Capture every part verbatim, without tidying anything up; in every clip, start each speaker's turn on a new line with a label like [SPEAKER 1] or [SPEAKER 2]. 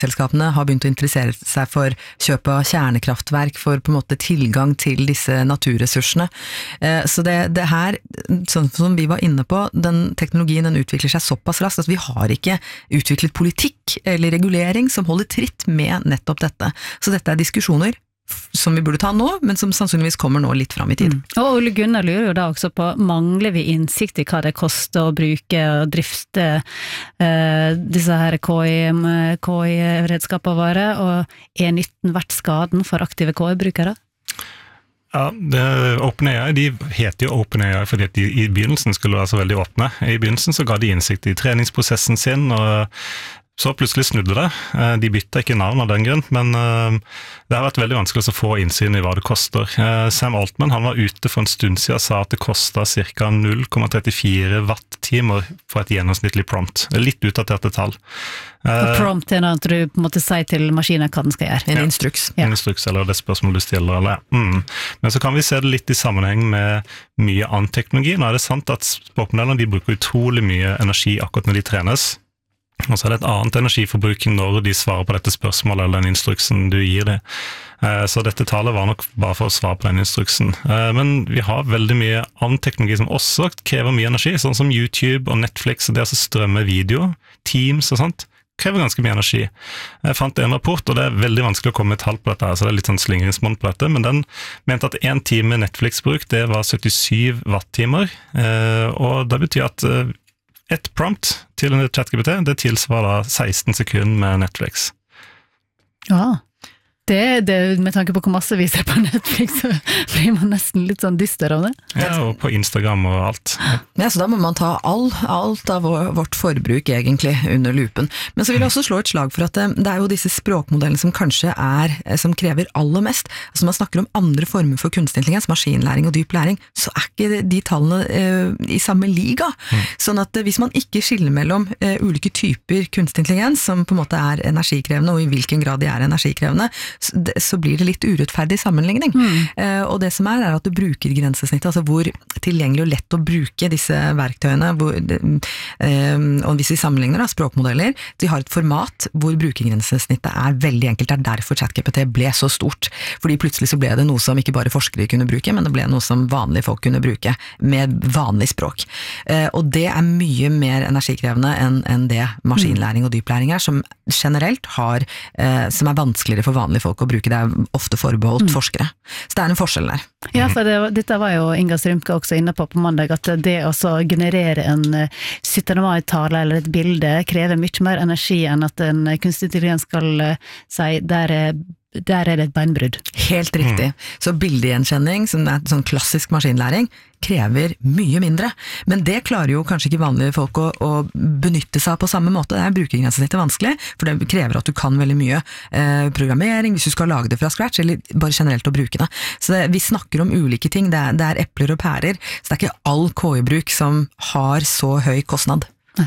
[SPEAKER 1] selskapene har begynt å interessere seg for kjøp av kjernekraftverk, for på en måte tilgang til disse naturressursene. Så det, det her, sånn som vi var inne på, den teknologien den utvikler seg såpass raskt at vi har ikke utviklet politikk eller regulering som holder tritt med nettopp dette. Så dette er diskusjoner som vi burde ta nå, men som sannsynligvis kommer nå litt fram i tid.
[SPEAKER 2] Mm. Og Ole Gunnar lurer jo da også på, mangler vi innsikt i hva det koster å bruke og drifte eh, disse her K I-redskaper våre, og er nytten verdt skaden for aktive K I-brukere?
[SPEAKER 3] Ja, det, OpenAI, de heter jo OpenAI fordi at de i begynnelsen skulle være så veldig åpne. I begynnelsen så ga de innsikt i treningsprosessen sin, og så plutselig snudde det. De bytta ikke navn av den grunn, men det har vært veldig vanskelig å få innsyn i hva det koster. Sam Altman, han var ute for en stund siden og sa at det kostet ca. null komma trettifire watt-timer for et gjennomsnittlig prompt. Litt utdaterte tall.
[SPEAKER 2] Og prompt er noe at du på en måte sier til maskinen hva den skal gjøre.
[SPEAKER 1] En
[SPEAKER 3] ja,
[SPEAKER 1] instruks.
[SPEAKER 3] En instruks, eller det spørsmål du stiller. Eller, mm. Men så kan vi se det litt i sammenheng med mye annen teknologi. Nå er det sant at språkmodellene de bruker utrolig mye energi akkurat når de trenes. Og så er det et annet energiforbruk når de svarer på dette spørsmålet eller den instruksen du gir det. Så dette tallet var nok bare for å svare på den instruksen. Men vi har veldig mye annen teknologi som også krever mye energi, sånn som YouTube og Netflix, det er altså strømme video, Teams og sånt, krever ganske mye energi. Jeg fant en rapport, og det er veldig vanskelig å komme med tall på dette, så det er litt sånn slingringsmonn på dette, men den mente at en time Netflix-bruk, det var syttisju watt-timer, og det betyr at et prompt til en ChatGPT, det tilsvarer seksten sekunder med Netflix.
[SPEAKER 2] Ja, det, det, med tanke på hvor masse vi ser på Netflix, så blir man nesten litt sånn dyster av det.
[SPEAKER 3] Ja, og på Instagram og alt.
[SPEAKER 1] Ja, så da må man ta all, alt av vår, vårt forbruk egentlig under lupen. Men så vil jeg også slå et slag for at det er jo disse språkmodellene som kanskje er, som krever aller mest. Altså man snakker om andre former for kunstig intelligens, maskinlæring og dyp læring, så er ikke de tallene eh, i samme liga. Mm. Sånn at hvis man ikke skiller mellom eh, ulike typer kunstig intelligens, som på en måte er energikrevende, og i hvilken grad de er energikrevende, så blir det litt urettferdig sammenligning. Mm. Eh, og det som er, er at du bruker grensesnittet, altså hvor tilgjengelig og lett å bruke disse verktøyene, hvor, eh, og hvis vi sammenligner da, språkmodeller, de har et format hvor brukergrensesnittet er veldig enkelt, det er derfor ChatGPT ble så stort, fordi plutselig så ble det noe som ikke bare forskere kunne bruke, men det ble noe som vanlige folk kunne bruke, med vanlig språk. Eh, og det er mye mer energikrevende enn, enn det maskinlæring og dyplæring er, som generelt har, eh, som er vanskeligere for vanlige folk å bruke, det er ofte forbeholdt mm. forskere. Så det er en forskjell der.
[SPEAKER 2] Ja, for det, dette var jo Inga Strømke også inne på på mandag, at det å generere en syttende mai-tale eller et bilde krever mye mer energi enn at en kunstig intelligens skal si, der er Der er det et beinbrudd. Helt riktig. Mm. Så bildegjenkjenning, som er sånn klassisk maskinlæring, krever mye mindre. Men det klarer jo kanskje ikke vanlige folk å, å benytte seg på samme måte. Det er brukergrensesnittet vanskelig, for det krever at du kan veldig mye eh, programmering, hvis du skal lage det fra scratch, eller bare generelt å bruke det. Så det, vi snakker om ulike ting, det er, det er epler og pærer, så det er ikke all K I-bruk som har så høy kostnad.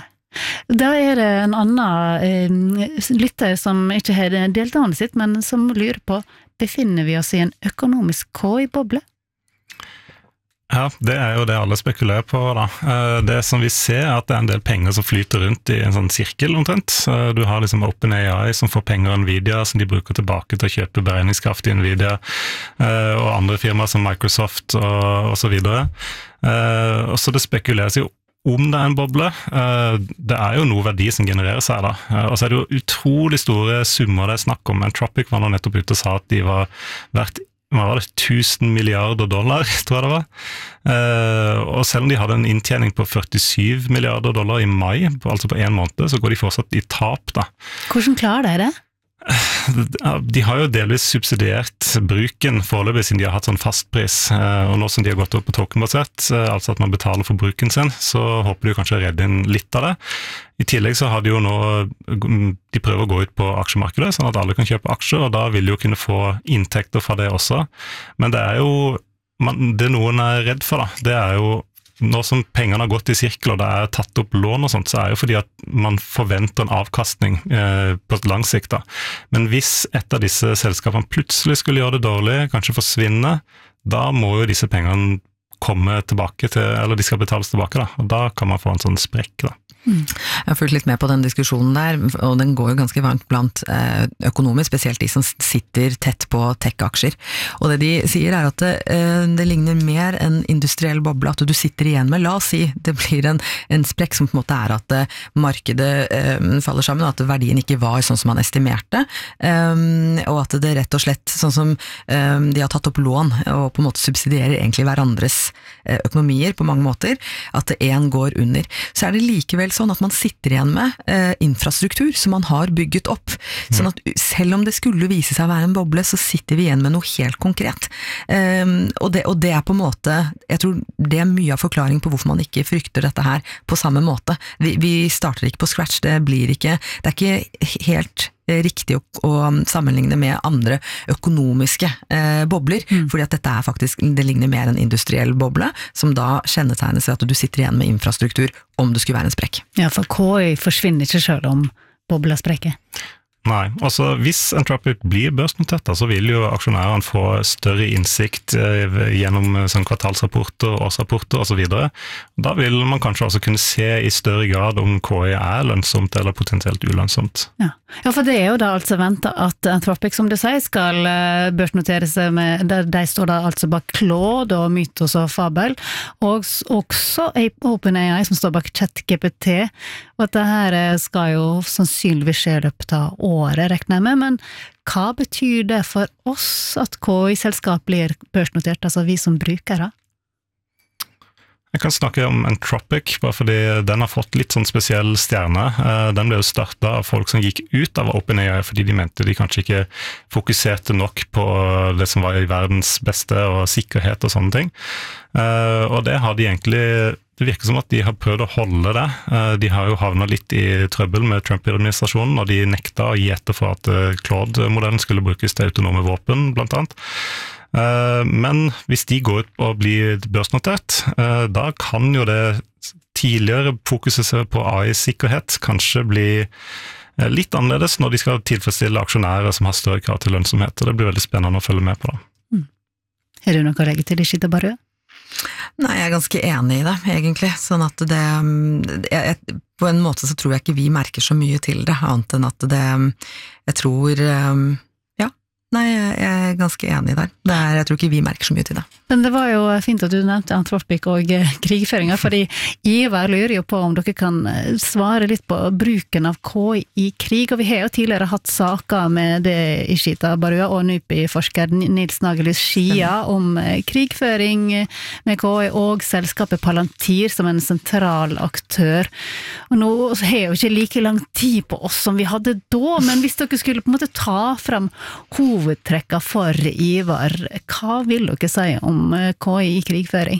[SPEAKER 2] Da er det en annen eh, lytter som ikke har delt navnet sitt, men som lurer på, befinner vi oss i en økonomisk K I-boble?
[SPEAKER 3] Ja, det er jo det alle spekulerer på da. Det som vi ser er at det er en del penger som flyter rundt i en sånn sirkel omtrent. Du har liksom OpenAI som får penger av Nvidia som de bruker tilbake til å kjøpe beregningskraft i Nvidia, og andre firmaer som Microsoft og, og så videre. Og så det spekuleres jo om det er en boble. Det er jo noe verdi som genererer seg da. Og så er det jo utrolig store summer det er snakk om. Anthropic var nå nettopp ute og sa at de var verdt hva var det, tusen milliarder dollar, tror jeg det var. Og selv om de hadde en inntjening på førtisju milliarder dollar i mai, altså på en måned, så går de fortsatt i tap da.
[SPEAKER 2] Hvordan klarer de det?
[SPEAKER 3] De har jo delvis subsidiert bruken foreløpig siden de har hatt sånn fastpris, og nå som de har gått opp på tokenbasert, altså at man betaler for bruken sin, så håper de kanskje å redde inn litt av det. I tillegg så har de jo nå, de prøver å gå ut på aksjemarkedet, sånn at alle kan kjøpe aksjer, og da vil de jo kunne få inntekter fra det også. Men det er jo, man, det noen er redd for da, det er jo nå som pengene har gått i sirkel og det er tatt opp lån og sånt, så er jo fordi at man forventer en avkastning eh, på lang sikt da. Men hvis et av disse selskapene plutselig skulle gjøre det dårlig, kanskje forsvinne, da må jo disse pengene komme tilbake til, eller de skal betales tilbake da, og da kan man få en sånn sprekk da.
[SPEAKER 1] Jeg har fulgt litt med på den diskusjonen der, og den går jo ganske varmt blant økonomer, spesielt de som sitter tett på tech-aksjer. Og det de sier er at det, det ligner mer en industriell boble, at du sitter igjen med, la oss si, det blir en, en sprekk som på en måte er at markedet eh, faller sammen, og at verdien ikke var sånn som man estimerte, um, og at det rett og slett, sånn som um, de har tatt opp lån, og på en måte subsidierer egentlig hverandres eh, økonomier på mange måter, at en går under. Så er det likevel sånn at man sitter igjen med eh, infrastruktur som man har bygget opp, sånn at selv om det skulle vise seg å være en boble, så sitter vi igjen med noe helt konkret. Um, og, det, og det er på en måte, jeg tror det er mye av forklaring på hvorfor man ikke frykter dette her på samme måte. Vi, vi starter ikke på scratch, det blir ikke, det er ikke helt riktig å, å sammenligne med andre økonomiske eh, bobler, mm. fordi at dette er faktisk, det ligner mer en industriell boble, som da kjennetegnes ved at du sitter igjen med infrastruktur om det skulle være en sprekk.
[SPEAKER 2] Ja, for K I forsvinner ikke selv om bobla sprekker.
[SPEAKER 3] Nei, altså hvis Anthropic blir børsnotert, så vil jo aksjonærene få større innsikt eh, gjennom sånn kvartalsrapporter, årsrapporter og så videre. Da vil man kanskje også kunne se i større grad om K I er lønnsomt eller potensielt ulønnsomt.
[SPEAKER 2] Ja. ja, for det er jo da altså ventet at Anthropic, som du sier, skal børsnoteres med, der de står da altså bak Claude og Mythos og Fabel, og også OpenAI som står bak ChatGPT, og at det her skal jo sannsynligvis skje i løpet av året, regner jeg med, men hva betyr det for oss at K I-selskap blir børsnotert, altså vi som brukere?
[SPEAKER 3] Jeg kan snakke om Anthropic, bare fordi den har fått litt sånn spesiell stjerne. Den ble jo startet av folk som gikk ut av OpenAI, fordi de mente de kanskje ikke fokuserte nok på det som var i verdens beste og sikkerhet og sånne ting. Og det har de egentlig, det virker som at de har prøvd å holde det. De har jo havnet litt i trøbbel med Trump-administrasjonen, og de nekta å gi etter for at Claude-modellen skulle brukes til autonome våpen, blant annet. Men hvis de går ut og blir børsnotert, da kan jo det tidligere fokuset på A I-sikkerhet kanskje bli litt annerledes når de skal tilfredsstille aksjonærer som har større krav til lønnsomhet, og det blir veldig spennende å følge med på da.
[SPEAKER 2] Mm. Er det noe å legge til i Skita Barø?
[SPEAKER 1] Nei, jeg er ganske enig i det, egentlig. Sånn at det, jeg, jeg, på en måte så tror jeg ikke vi merker så mye til det, annet enn at det, jeg tror, ja, nei, jeg er ganske enig der. Det er, jeg tror ikke vi merker så mye til det.
[SPEAKER 2] Men det var jo fint at du nevnte Anthropic og krigføringa, fordi Ivar lurer jo på om dere kan svare litt på bruken av K I i krig, og vi har jo tidligere hatt saker med det i Skita Barø og NUPI-forsker Nils Nagelus Skia om krigføring med K I og selskapet Palantir som en sentral aktør. Og nå har jo ikke like lang tid på oss som vi hadde da, men hvis dere skulle på en måte ta frem hovedtrekka for Ivar, hva vil dere si om K I i krigføring?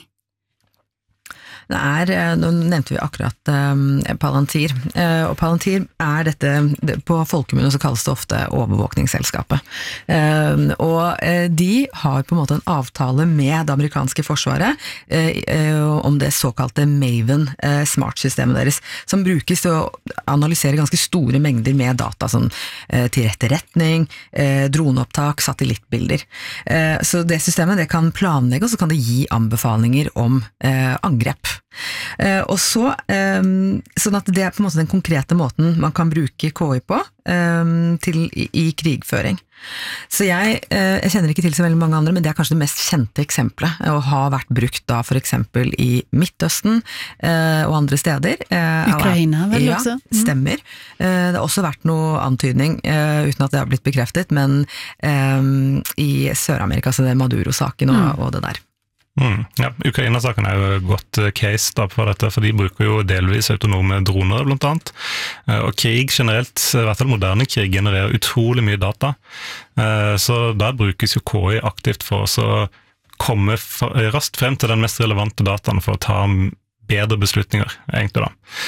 [SPEAKER 1] Det er, nå nevnte vi akkurat um, Palantir, uh, og Palantir er dette, det, på folkemunne så kalles det ofte overvåkningsselskapet. Uh, og uh, de har på en måte en avtale med det amerikanske forsvaret uh, uh, om det såkalte Maven uh, smart-systemet deres, som brukes til å analysere ganske store mengder med data, sånn uh, til etterretning, uh, droneopptak, satellittbilder. Uh, så det systemet det kan planlegge, og så kan det gi anbefalinger om uh, angrep. Uh, og så, um, sånn at det er på en måte den konkrete måten man kan bruke K I på um, til, i, i krigføring. Så jeg, uh, jeg kjenner ikke til så veldig mange andre, men det er kanskje det mest kjente eksempelet, og har vært brukt da for eksempel i Midtøsten uh, og andre steder. Uh,
[SPEAKER 2] Ukraina vel
[SPEAKER 1] ja,
[SPEAKER 2] også?
[SPEAKER 1] Mm. Stemmer. Uh, det har også vært noe antydning, uh, uten at det har blitt bekreftet, men um, i Sør-Amerika, så det er Maduro-saken og, mm. og det der.
[SPEAKER 3] Mm, ja, Ukraina-saken er jo et godt case da for dette, for de bruker jo delvis autonome droner blant annet, og krig generelt, i hvert fall moderne krig, genererer utrolig mye data, så der brukes jo K I aktivt for å komme raskt frem til den mest relevante dataen for å ta bedre beslutninger, egentlig da.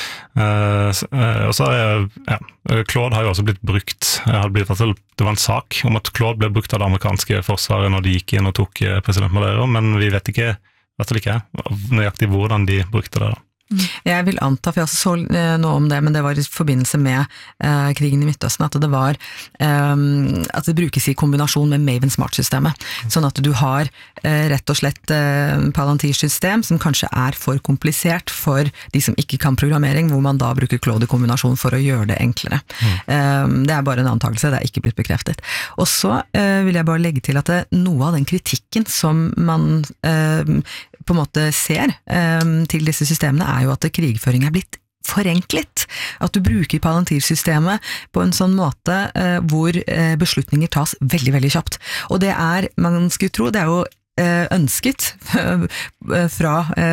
[SPEAKER 3] Og så er, ja, Claude har jo også blitt brukt, blitt, det var en sak om at Claude ble brukt av det amerikanske forsvaret når de gikk inn og tok president Maduro, men vi vet ikke, vet ikke nøyaktig hvordan de brukte det da.
[SPEAKER 1] Jeg vil anta, for jeg også så noe om det, men det var i forbindelse med eh, krigen i Midtøsten, at det var eh, at det brukes i kombinasjon med Maven Smart-systemet, sånn at du har eh, rett og slett eh, Palantir-system som kanskje er for komplisert for de som ikke kan programmering, hvor man da bruker Claude i kombinasjon for å gjøre det enklere. Mm. Eh, det er bare en antagelse, det er ikke blitt bekreftet. Og så eh, vil jeg bare legge til at det, noe av den kritikken som man eh, på en måte ser eh, til disse systemene er jo at krigføring er blitt forenklet. At du bruker Palantir-systemet på en sånn måte eh, hvor eh, beslutninger tas veldig, veldig kjapt. Og det er, man skulle tro, det er jo ønsket fra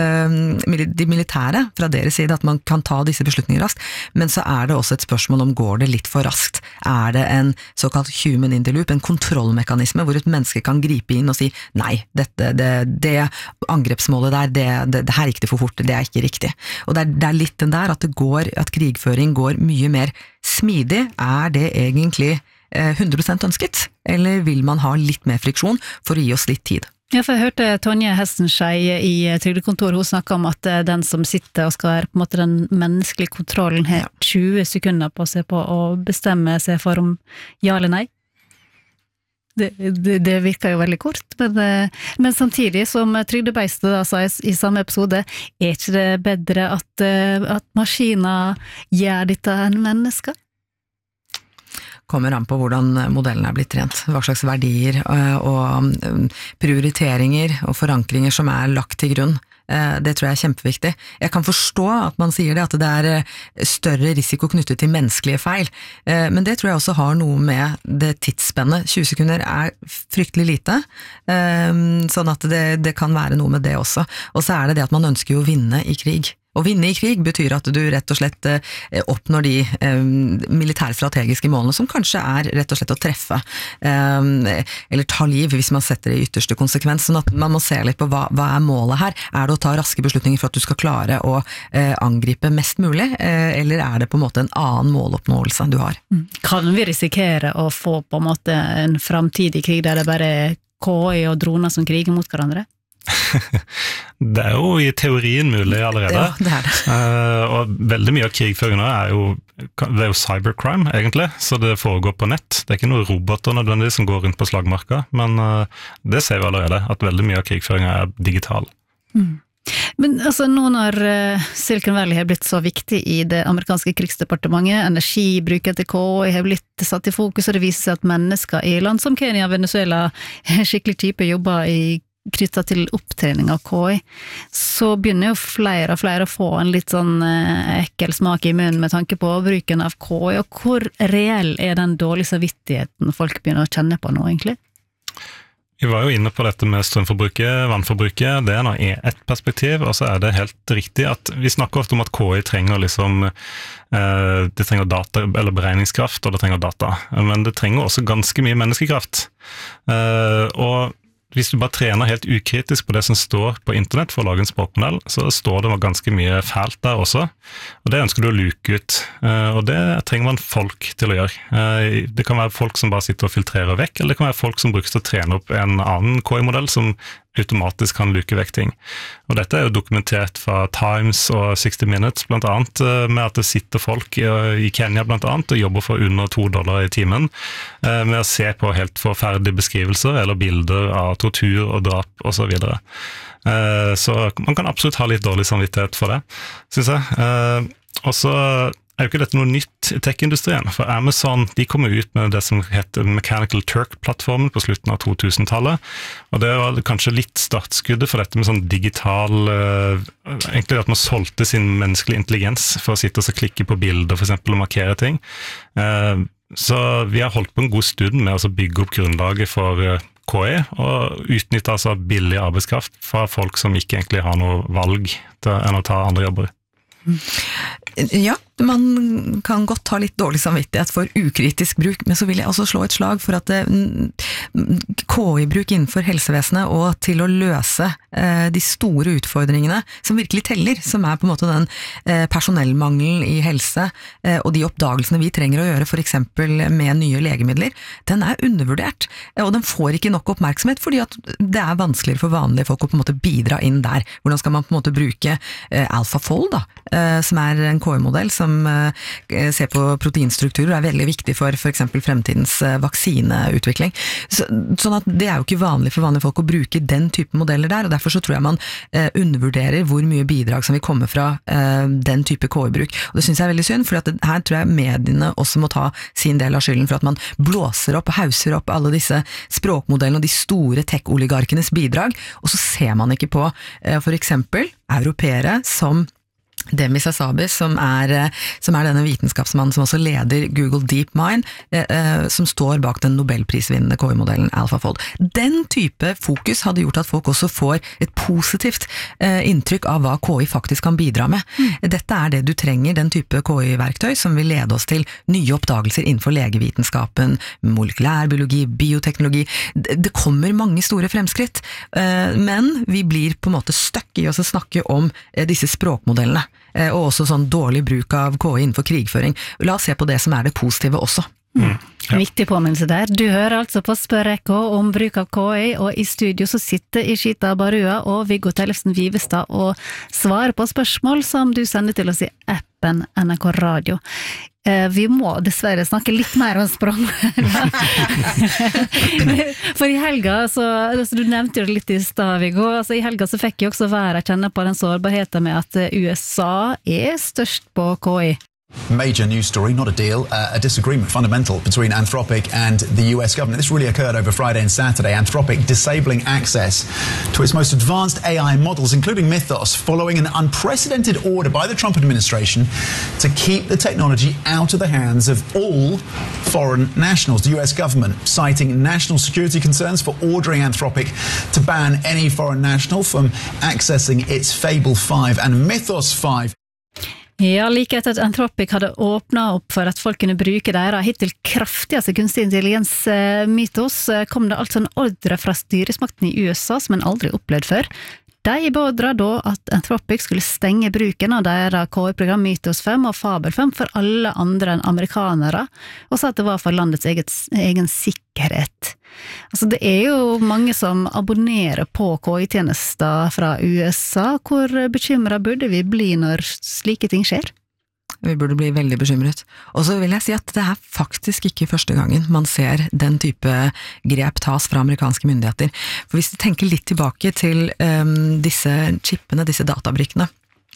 [SPEAKER 1] de militære, fra deres side, at man kan ta disse beslutningene raskt, men så er det også et spørsmål om går det litt for raskt. Er det en såkalt human in the loop, en kontrollmekanisme hvor et menneske kan gripe inn og si nei, dette, det, det angrepsmålet der, det, det, det her gikk det for fort, det er ikke riktig. Og det er, det er litt den der at det går, at krigføring går mye mer smidig. Er det egentlig hundre prosent ønsket, eller vil man ha litt mer friksjon for å gi oss litt tid?
[SPEAKER 2] Ja, for jeg hørte Tonje Hestenskei i Trygdekontoret, hun snakket om at den som sitter og skal være på en måte den menneskelige kontrollen har tjue sekunder på seg på å bestemme seg for om ja eller nei. Det, det, det virker jo veldig kort, men, men samtidig som Trygdebeistet da sa i, i samme episode, er ikke det bedre at, at maskiner gjør dette enn mennesker?
[SPEAKER 1] Kommer an på hvordan modellen er blitt trent, hva slags verdier og prioriteringer og forankringer som er lagt til grunn. Det tror jeg er kjempeviktig. Jeg kan forstå at man sier det, at det er større risiko knyttet til menneskelige feil, men det tror jeg også har noe med det tidsspennet. tjue sekunder er fryktelig lite, sånn at det, det kan være noe med det også. Og så er det det at man ønsker å vinne i krig. Å vinne i krig betyr at du rett og slett oppnår de militærstrategiske målene, som kanskje er rett og slett å treffe, eller ta liv hvis man setter det i ytterste konsekvens, sånn at man må se litt på hva, hva er målet her. Er det å ta raske beslutninger for at du skal klare å angripe mest mulig, eller er det på en måte en annen måloppnåelse du har?
[SPEAKER 2] Kan vi risikere å få på en måte en fremtidig krig der det bare er K I og droner som kriger mot hverandre?
[SPEAKER 3] Det er jo i teorien mulig allerede.
[SPEAKER 1] Ja, det er det.
[SPEAKER 3] Uh, og veldig mye av krigføringen er jo, det er jo cybercrime, egentlig, så det foregår på nett. Det er ikke noen roboter nødvendigvis som går rundt på slagmarka, men uh, det ser vi allerede, at veldig mye av krigføringen er digital.
[SPEAKER 2] Mm. Men altså, nå når uh, Silicon Valley har blitt så viktig i det amerikanske krigsdepartementet, energibruken til K I har blitt satt i fokus, og det viser seg at mennesker i land som Kenya og Venezuela skikkelig type jobber i knyttet til opptrening av K I, så begynner jo flere og flere å få en litt sånn ekkel smak i munnen med tanke på bruken av K I, og hvor reell er den dårlige samvittigheten folk begynner å kjenne på nå, egentlig?
[SPEAKER 3] Vi var jo inne på dette med strømforbruket, vannforbruket, det er nå ett perspektiv, og så er det helt riktig at vi snakker ofte om at K I trenger liksom, eh, det trenger data, eller beregningskraft, og det trenger data, men det trenger også ganske mye menneskekraft. Eh, og hvis du bare trener helt ukritisk på det som står på internett for å lage en språkmodell, så står det ganske mye fælt der også, og det ønsker du å luke ut, og det trenger man folk til å gjøre. Det kan være folk som bare sitter og filtrerer vekk, eller det kan være folk som brukes til å trene opp en annen K I-modell som automatisk kan luke vekk ting. Og dette er jo dokumentert fra Times og sixty minutes, blant annet, med at det sitter folk i Kenya blant annet, og jobber for under to dollar i timen, med å se på helt forferdelige beskrivelser, eller bilder av tortur og drap, og så videre. Så man kan absolutt ha litt dårlig samvittighet for det, synes jeg. Og så er jo ikke dette noe nytt i tech-industrien, for Amazon de kommer ut med det som heter Mechanical Turk-plattformen på slutten av to tusen-tallet, og det var kanskje litt startskuddet for dette med sånn digital, uh, egentlig at man solgte sin menneskelige intelligens for å sitte og klikke på bilder for eksempel og markere ting. Uh, så vi har holdt på en god stund med å bygge opp grunnlaget for uh, K I, og utnytte altså billig arbeidskraft fra folk som ikke egentlig har noe valg til, enn å ta andre jobber.
[SPEAKER 1] Ja, man kan godt ha litt dårlig samvittighet for ukritisk bruk, men så vil jeg også slå et slag for at K I-bruk innenfor helsevesenet og til å løse de store utfordringene som virkelig teller, som er på en måte den personellmangelen i helse og de oppdagelsene vi trenger å gjøre, for eksempel med nye legemidler, den er undervurdert, og den får ikke nok oppmerksomhet fordi at det er vanskeligere for vanlige folk å på en måte bidra inn der. Hvordan skal man på en måte bruke AlphaFold da, som er en K I-modell som ser på proteinstrukturer, er veldig viktig for for eksempel fremtidens vaksineutvikling. Så, sånn at det er jo ikke vanlig for vanlige folk å bruke den type modeller der, og derfor så tror jeg man eh, undervurderer hvor mye bidrag som vil komme fra eh, den type K I-bruk. Og det synes jeg er veldig synd, for at det, her tror jeg mediene også må ta sin del av skylden for at man blåser opp og hauser opp alle disse språkmodellene og de store tech-oligarkenes bidrag, og så ser man ikke på eh, for eksempel europeere som Demis Hassabis, som er, som er denne vitenskapsmannen som også leder Google DeepMind, eh, som står bak den Nobelprisvinnende K I-modellen AlphaFold. Den type fokus hadde gjort at folk også får et positivt eh, inntrykk av hva K I faktisk kan bidra med. Mm. Dette er det du trenger, den type K I-verktøy som vil lede oss til nye oppdagelser innenfor legevitenskapen, molekylærbiologi, bioteknologi. Det kommer mange store fremskritt, eh, men vi blir på en måte støkk i oss å snakke om eh, disse språkmodellene. Og også sånn dårlig bruk av K I innenfor krigføring. La oss se på det som er det positive også.
[SPEAKER 2] Mm. Ja. Viktig påminnelse der. Du hører altså på Spørrekka om bruk av K I, og i studio så sitter Ishita Barua og Viggo Tellefsen Vivestad og svarer på spørsmål som du sender til oss i appen N R K Radio. Vi må dessverre snakke litt mer om sprang. For i helga, så, altså du nevnte jo det litt i stad, Viggo, altså i helga så fikk jeg også være kjenne på den sårbarheten med at U S A er størst på K I.
[SPEAKER 4] Major news story, not a deal, uh, a disagreement fundamental between Anthropic and the U S government. This really occurred over Friday and Saturday. Anthropic disabling access to its most advanced A I models, including Mythos, following an unprecedented order by the Trump administration to keep the technology out of the hands of all foreign nationals. The U S government citing national security concerns for ordering Anthropic to ban any foreign national from accessing its Fable five and Mythos five.
[SPEAKER 2] Ja, like etter at Anthropic hadde åpnet opp for at folk kunne bruke deres hittil kraftigste kunstig intelligens Mythos, kom det altså en ordre fra styresmakten i U S A som en aldri opplevd før. De beordret da at Anthropic skulle stenge bruken av deres K I-program Mythos fem og Fable fem for alle andre enn amerikanere, og sa at det var for landets eget, egen sikkerhet. Altså, det er jo mange som abonnerer på K I-tjenester fra U S A. Hvor bekymret burde vi bli når slike ting skjer?
[SPEAKER 1] Vi burde bli veldig bekymret. Og så vil jeg si at det er faktisk ikke første gangen man ser den type grep tas fra amerikanske myndigheter. For hvis du tenker litt tilbake til um, disse chipene, disse databrikkene,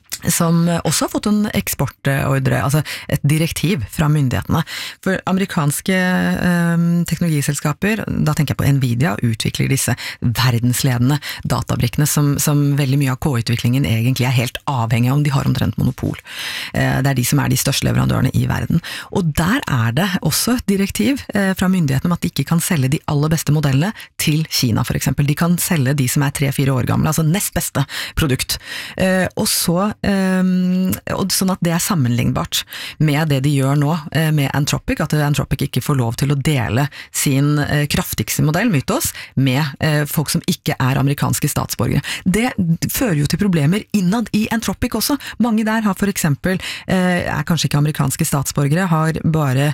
[SPEAKER 1] som også har fått en eksportordre, altså et direktiv fra myndighetene. For amerikanske um, teknologiselskaper, da tenker jeg på Nvidia, utvikler disse verdensledende databrikkene som, som veldig mye av K I-utviklingen egentlig er helt avhengig av om de har omtrent monopol. Uh, det er de som er de største leverandørene i verden. Og der er det også et direktiv uh, fra myndighetene om at de ikke kan selge de aller beste modellene til Kina, for eksempel. De kan selge de som er tre-fire år gamle, altså nest beste produkt. Uh, og så Um, og sånn at det er sammenlignbart med det de gjør nå uh, med Anthropic, at Anthropic ikke får lov til å dele sin uh, kraftigste modell, Mythos, med uh, folk som ikke er amerikanske statsborgere. Det fører jo til problemer innad i Anthropic også. Mange der har for eksempel, uh, er kanskje ikke amerikanske statsborgere, har bare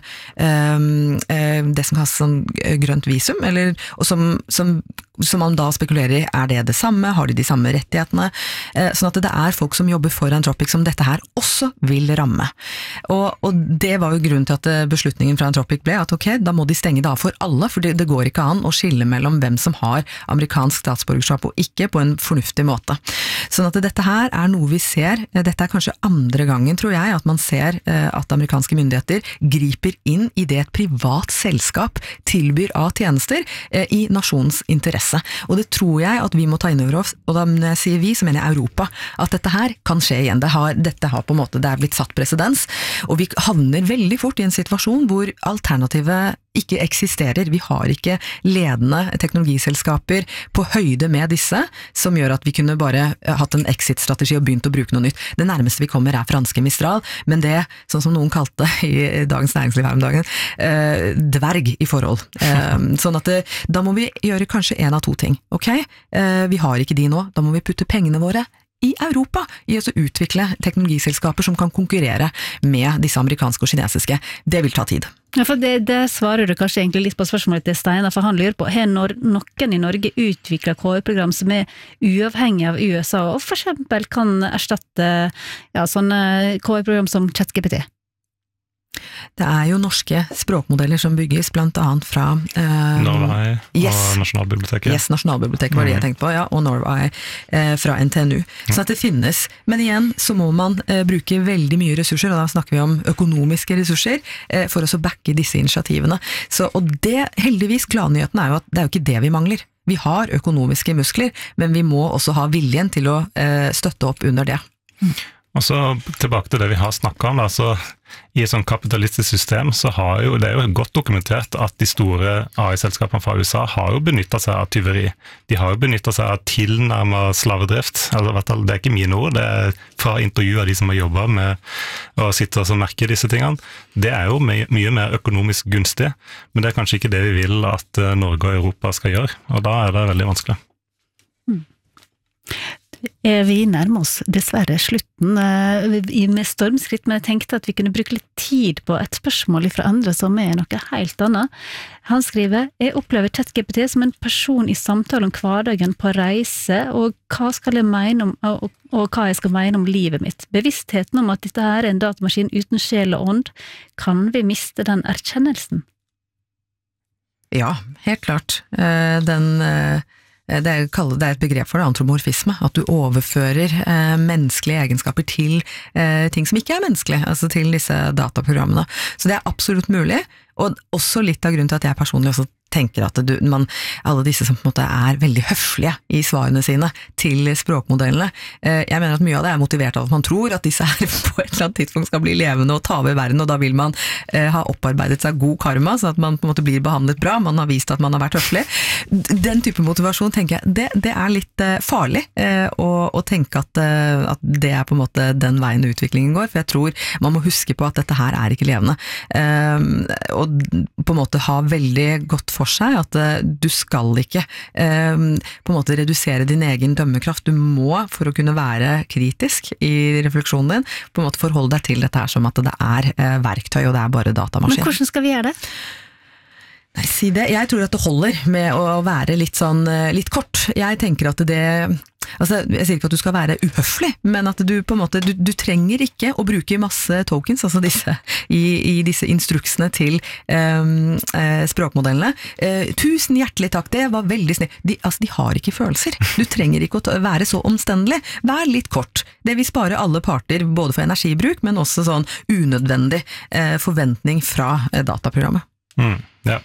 [SPEAKER 1] um, uh, det som har sånn grønt visum, eller, og som, som som man da spekulerer i, er det det samme? Har de de samme rettighetene? Eh, sånn at det er folk som jobber for Anthropic som dette her også vil ramme. Og, og det var jo grunnen til at beslutningen fra Anthropic ble at ok, da må de stenge det av for alle, for det, det går ikke an å skille mellom hvem som har amerikansk statsborgerskap og ikke på en fornuftig måte. Sånn at dette her er noe vi ser, dette er kanskje andre gangen, tror jeg, at man ser eh, at amerikanske myndigheter griper inn i det et privat selskap tilbyr av tjenester eh, i nasjonens interesse. Og det tror jeg at vi må ta inn over oss, og da når jeg sier vi, så mener jeg Europa, at dette her kan skje igjen. Det har, dette har på en måte, det er blitt satt presedens, og vi havner veldig fort i en situasjon hvor alternative ikke eksisterer. Vi har ikke ledende teknologiselskaper på høyde med disse, som gjør at vi kunne bare hatt en exit-strategi og begynt å bruke noe nytt. Det nærmeste vi kommer er franske Mistral, men det, sånn som noen kalte i Dagens Næringsliv her om dagen, eh, dverg i forhold. Eh, sånn at det, da må vi gjøre kanskje en av to ting, ok? Eh, vi har ikke de nå, da må vi putte pengene våre i Europa, i å utvikle teknologiselskaper som kan konkurrere med disse amerikanske og kinesiske. Det vil ta tid.
[SPEAKER 2] Ja, for det, det svarer du kanskje egentlig litt på spørsmålet til Steinar, for han lurer på, har noen i Norge utviklet K I-program som er uavhengig av U S A, og for eksempel kan erstatte ja, sånne K I-program som ChatGPT?
[SPEAKER 1] Det er jo norske språkmodeller som bygges, blant annet fra uh,
[SPEAKER 3] Norway
[SPEAKER 1] yes.
[SPEAKER 3] og Nasjonalbiblioteket.
[SPEAKER 1] Yes, Nasjonalbiblioteket var det jeg tenkte på, ja, og Norway uh, fra N T N U. Så at det finnes. Men igjen så må man uh, bruke veldig mye ressurser, og da snakker vi om økonomiske ressurser, uh, for å backe disse initiativene. Så, og det, heldigvis, gladnyheten er jo at det er jo ikke det vi mangler. Vi har økonomiske muskler, men vi må også ha viljen til å uh, støtte opp under det. Mm.
[SPEAKER 3] Og så tilbake til det vi har snakket om, da, så i et sånn kapitalistisk system så har jo, det er jo godt dokumentert at de store A I-selskapene fra U S A har jo benyttet seg av tyveri. De har jo benyttet seg av tilnærmet slavedrift, altså, det er ikke mine ord, det er fra intervjuer av de som har jobbet med å sitte og merke disse tingene. Det er jo mye, mye mer økonomisk gunstig, men det er kanskje ikke det vi vil at Norge og Europa skal gjøre, og da er det veldig vanskelig.
[SPEAKER 2] Mm. Vi nærmer oss dessverre slutten med stormskritt, men jeg tenkte at vi kunne bruke litt tid på et spørsmål fra andre som er noe helt annet. Han skriver, jeg opplever ChatGPT som en person i samtale om hverdagen på reise, og hva skal jeg mene om, og, og hva jeg skal mene om livet mitt. Bevisstheten om at dette her er en datamaskin uten sjel og ånd, kan vi miste den erkjennelsen?
[SPEAKER 1] Ja, helt klart. Den... Det er, det er et begrep for det, antromorfisme, at du overfører eh, menneskelige egenskaper til eh, ting som ikke er menneskelige, altså til disse dataprogrammene. Så det er absolutt mulig, og også litt av grunnen til at jeg personlig også tenker at du, man, alle disse som på en måte er veldig høflige i svarene sine til språkmodellene, eh, jeg mener at mye av det er motivert av at man tror at disse her på et eller annet tidspunkt skal bli levende og ta over verden, og da vil man eh, ha opparbeidet seg god karma, så at man på en måte blir behandlet bra, man har vist at man har vært høflig. Den type motivasjon tenker jeg, det, det er litt eh, farlig eh, å, å tenke at, eh, at det er på en måte den veien utviklingen går, for jeg tror man må huske på at dette her er ikke levende. Eh, og på en måte ha veldig godt for seg at du skal ikke eh, på en måte redusere din egen dømmekraft. Du må, for å kunne være kritisk i refleksjonen din, på en måte forholde deg til dette her som at det er eh, verktøy, og det er bare datamaskin.
[SPEAKER 2] Men hvordan skal vi gjøre det?
[SPEAKER 1] Nei, si det. Jeg tror at det holder med å være litt sånn, litt kort. Jeg tenker at det, altså jeg sier ikke at du skal være uhøflig, men at du på en måte, du, du trenger ikke å bruke masse tokens, altså disse, i, i disse instruksene til um, eh, språkmodellene. Eh, tusen hjertelig takk, det var veldig snill. De, altså de har ikke følelser. Du trenger ikke å ta, være så omstendelig. Vær litt kort. Det vil spare alle parter, både for energibruk, men også sånn unødvendig eh, forventning fra eh, dataprogrammet.
[SPEAKER 3] Mm, ja.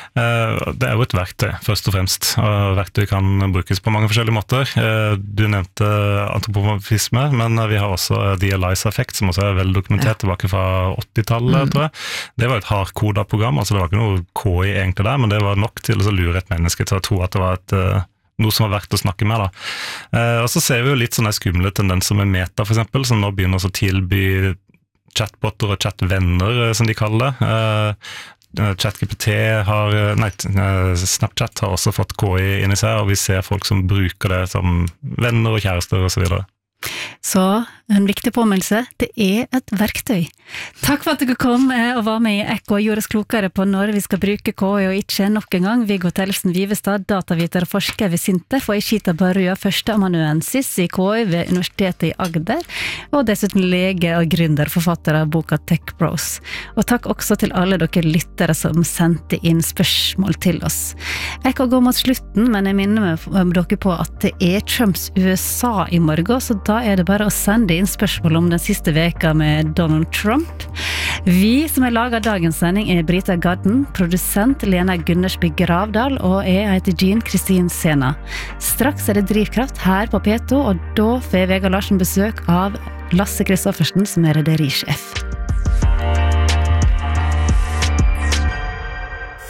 [SPEAKER 3] Det er jo et verktøy, først og fremst. Verktøy kan brukes på mange forskjellige måter. Du nevnte antropomorfisme, men vi har også The Eliza-effekt, som også er vel dokumentert ja. tilbake fra åttitallet, mm. tror jeg. Det var et hardkodet program, altså det var ikke noe K I egentlig der, men det var nok til å lure et menneske til å tro at det var et noe som var verdt å snakke med da. Eh, og så ser vi jo litt sånne skumle tendenser med Meta for eksempel, som nå begynner å tilby chatbotter og chatvenner, som de kaller det. Eh, ChatGPT har, nei, Snapchat har også fått K I inn i seg, og vi ser folk som bruker det som venner og kjærester og så videre.
[SPEAKER 2] Så en viktig påmeldelse, det er et verktøy. Takk for at dere kom og var med i Ekko og gjorde oss klokere på når vi skal bruke K I og ikke nok en gang. Viggo Tellefsen Vivestad, dataviter og forsker ved Sintef, og Ishita Barua, førsteamanuensis i K I ved Universitetet i Agder, og dessuten lege og gründer, forfatter av boka Tech Bros. Og takk også til alle dere lyttere som sendte inn spørsmål til oss. Ekko går mot slutten, men jeg minner meg dere på at det er Trumps U S A i morgen, så da er det bare å sende inn spørsmål om den siste veka med Donald Trump. Vi som har laget dagens sending er Brita Gadden, produsent Lena Gundersby Gravdal, og jeg heter Jean Kristin Sena. Straks er det Drivkraft her på P to, og da får Vegard Larsen besøk av Lasse Kristoffersen, som er rederisjef.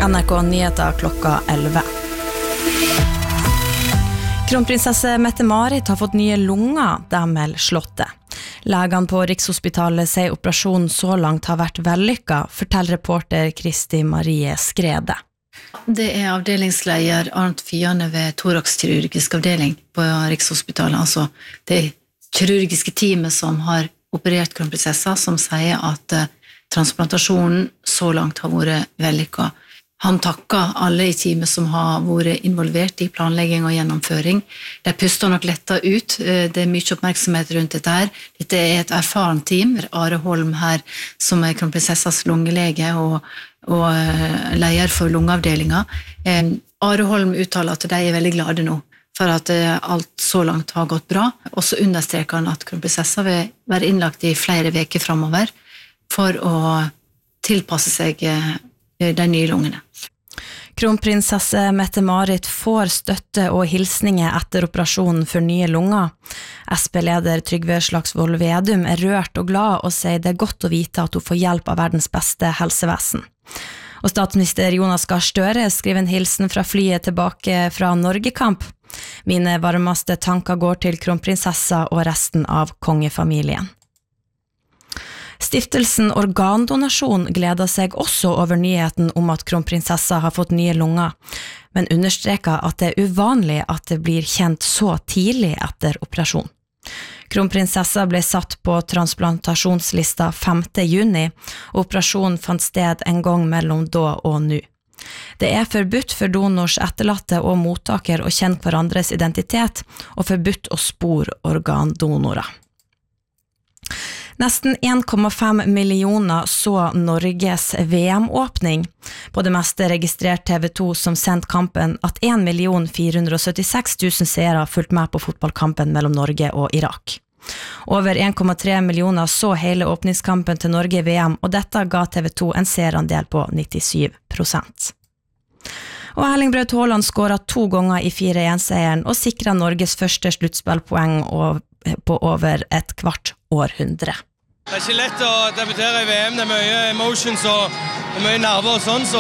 [SPEAKER 5] N R K Nyheter klokka elleve. Kronprinsesse Mette-Marit har fått nye lunger, det melder Slottet. Legene på Rikshospitalet sier operasjonen så langt har vært vellykket, forteller reporter Kristi Marie Skrede.
[SPEAKER 2] Det er avdelingsleder Arnt Fiane ved thoraxkirurgisk avdeling på Rikshospitalet, altså det kirurgiske teamet som har operert kronprinsessa, som sier at uh, transplantasjonen så langt har vært vellykket. Han takker alle i teamet som har vært involvert i planlegging og gjennomføring. De puster nok lettet ut, det er mye oppmerksomhet rundt dette her. Dette er et erfaren team, Are Holm her, som er kronprinsessas lungelege og, og leder for lungeavdelinga. Are Holm uttaler at de er veldig glade nå, for at alt så langt har gått bra. Og så understreker han at kronprinsessa vil være innlagt i flere veker fremover for å tilpasse seg de nye lungene.
[SPEAKER 5] Kronprinsesse Mette-Marit får støtte og hilsninger etter operasjonen for nye lunger. S P-leder Trygve Slagsvold Vedum er rørt og glad og sier det er godt å vite at hun får hjelp av verdens beste helsevesen. Og statsminister Jonas Gahr Støre skriver en hilsen fra flyet tilbake fra Norgekamp. Mine varmeste tanker går til kronprinsessa og resten av kongefamilien. Stiftelsen Organdonasjon gleder seg også over nyheten om at kronprinsessa har fått nye lunger, men understreker at det er uvanlig at det blir kjent så tidlig etter operasjon. Kronprinsessa ble satt på transplantasjonslista femte juni, og operasjonen fant sted en gang mellom da og nå. Det er forbudt for donors etterlatte og mottaker å kjenne hverandres identitet, og forbudt å spore organdonorer. Nesten en komma fem millioner så Norges V M-åpning. På det meste registrert T V to som sendt kampen at en million fire hundre syttiseks tusen seere har fulgt med på fotballkampen mellom Norge og Irak. Over en komma tre millioner så hele åpningskampen til Norge i V M, og dette ga T V to en seerandel på nittisju prosent. Og Erling Braut Haaland skåret to ganger i fire en seieren og sikret Norges første sluttspillpoeng på over et kvart århundre.
[SPEAKER 6] Det er ikke lett å debutere i V M, det er mye emotions og mye nerver og sånn, så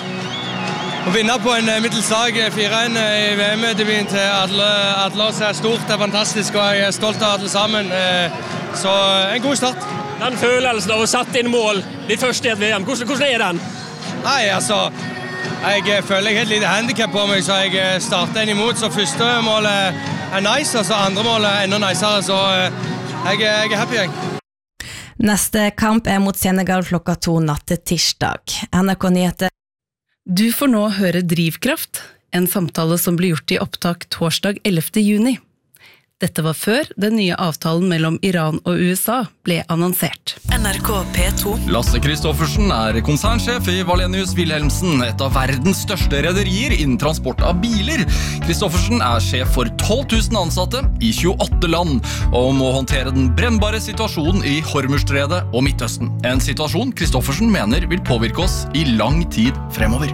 [SPEAKER 6] å vinne på en middelslag fire en i V M-debuten til alle, alle oss er stort, det er fantastisk, og jeg er stolt av alle sammen, så en god start.
[SPEAKER 7] Den følelsen av å sette inn mål, ditt første i et V M, hvordan, hvordan er den?
[SPEAKER 6] Nei, altså, jeg føler jeg har et lite handicap på meg, så jeg starter en imot, så første målet er nice, og så andre målet er enda nicere, så jeg, jeg er happy, jeg.
[SPEAKER 5] Neste kamp er mot Senegal klokka to natt til tirsdag. N R K Nyheter.
[SPEAKER 8] Du får nå høre Drivkraft, en samtale som ble gjort i opptak torsdag ellevte juni. Dette var før den nye avtalen mellom Iran og U S A ble annonsert.
[SPEAKER 9] N R K P to.
[SPEAKER 10] Lasse Kristoffersen er konsernsjef i Wallenius Wilhelmsen, et av verdens største rederier innen transport av biler. Kristoffersen er sjef for tolv tusen ansatte i tjueåtte land, og må håndtere den brennbare situasjonen i Hormuzstredet og Midtøsten. En situasjon Kristoffersen mener vil påvirke oss i lang tid fremover.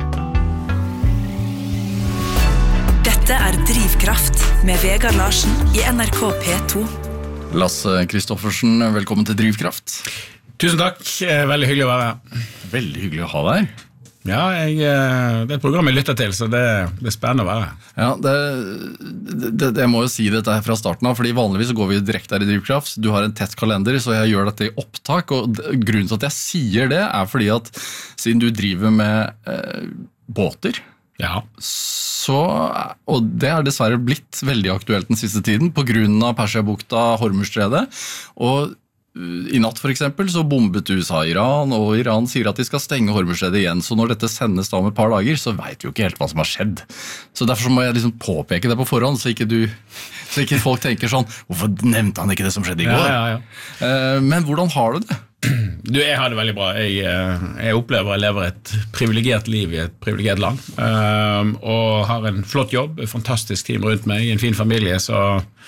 [SPEAKER 9] Dette er Drivkraft med Vegard Larsen i N R K P to.
[SPEAKER 10] Lasse Kristoffersen, velkommen til Drivkraft.
[SPEAKER 11] Tusen takk, veldig hyggelig å være her.
[SPEAKER 10] Veldig hyggelig å ha deg her.
[SPEAKER 11] Ja, jeg, det er et program jeg lytter til, så det, det er spennende å være her.
[SPEAKER 10] Ja, det, det, det må jo si dette her fra starten av, fordi vanligvis så går vi direkte her i Drivkraft. Du har en tett kalender, så jeg gjør dette i opptak, og grunnen til at jeg sier det er fordi at siden du driver med eh, båter,
[SPEAKER 11] ja.
[SPEAKER 10] Så, og det er dessverre blitt veldig aktuelt den siste tiden på grunn av Persiabukta, Hormuzstredet, og i natt for eksempel så bombet U S A Iran, og Iran sier at de skal stenge Hormuzstredet igjen, så når dette sendes da om et par dager, så vet vi jo ikke helt hva som har skjedd. Så derfor så må jeg liksom påpeke det på forhånd, så ikke, du, så ikke folk tenker sånn, hvorfor nevnte han ikke det som skjedde i går?
[SPEAKER 11] Ja, ja, ja.
[SPEAKER 10] Men hvordan har du det?
[SPEAKER 11] Du, jeg har det veldig bra. Jeg, jeg opplever jeg lever et privilegert liv i et privilegert land, og har en flott jobb, et fantastisk team rundt meg, en fin familie, så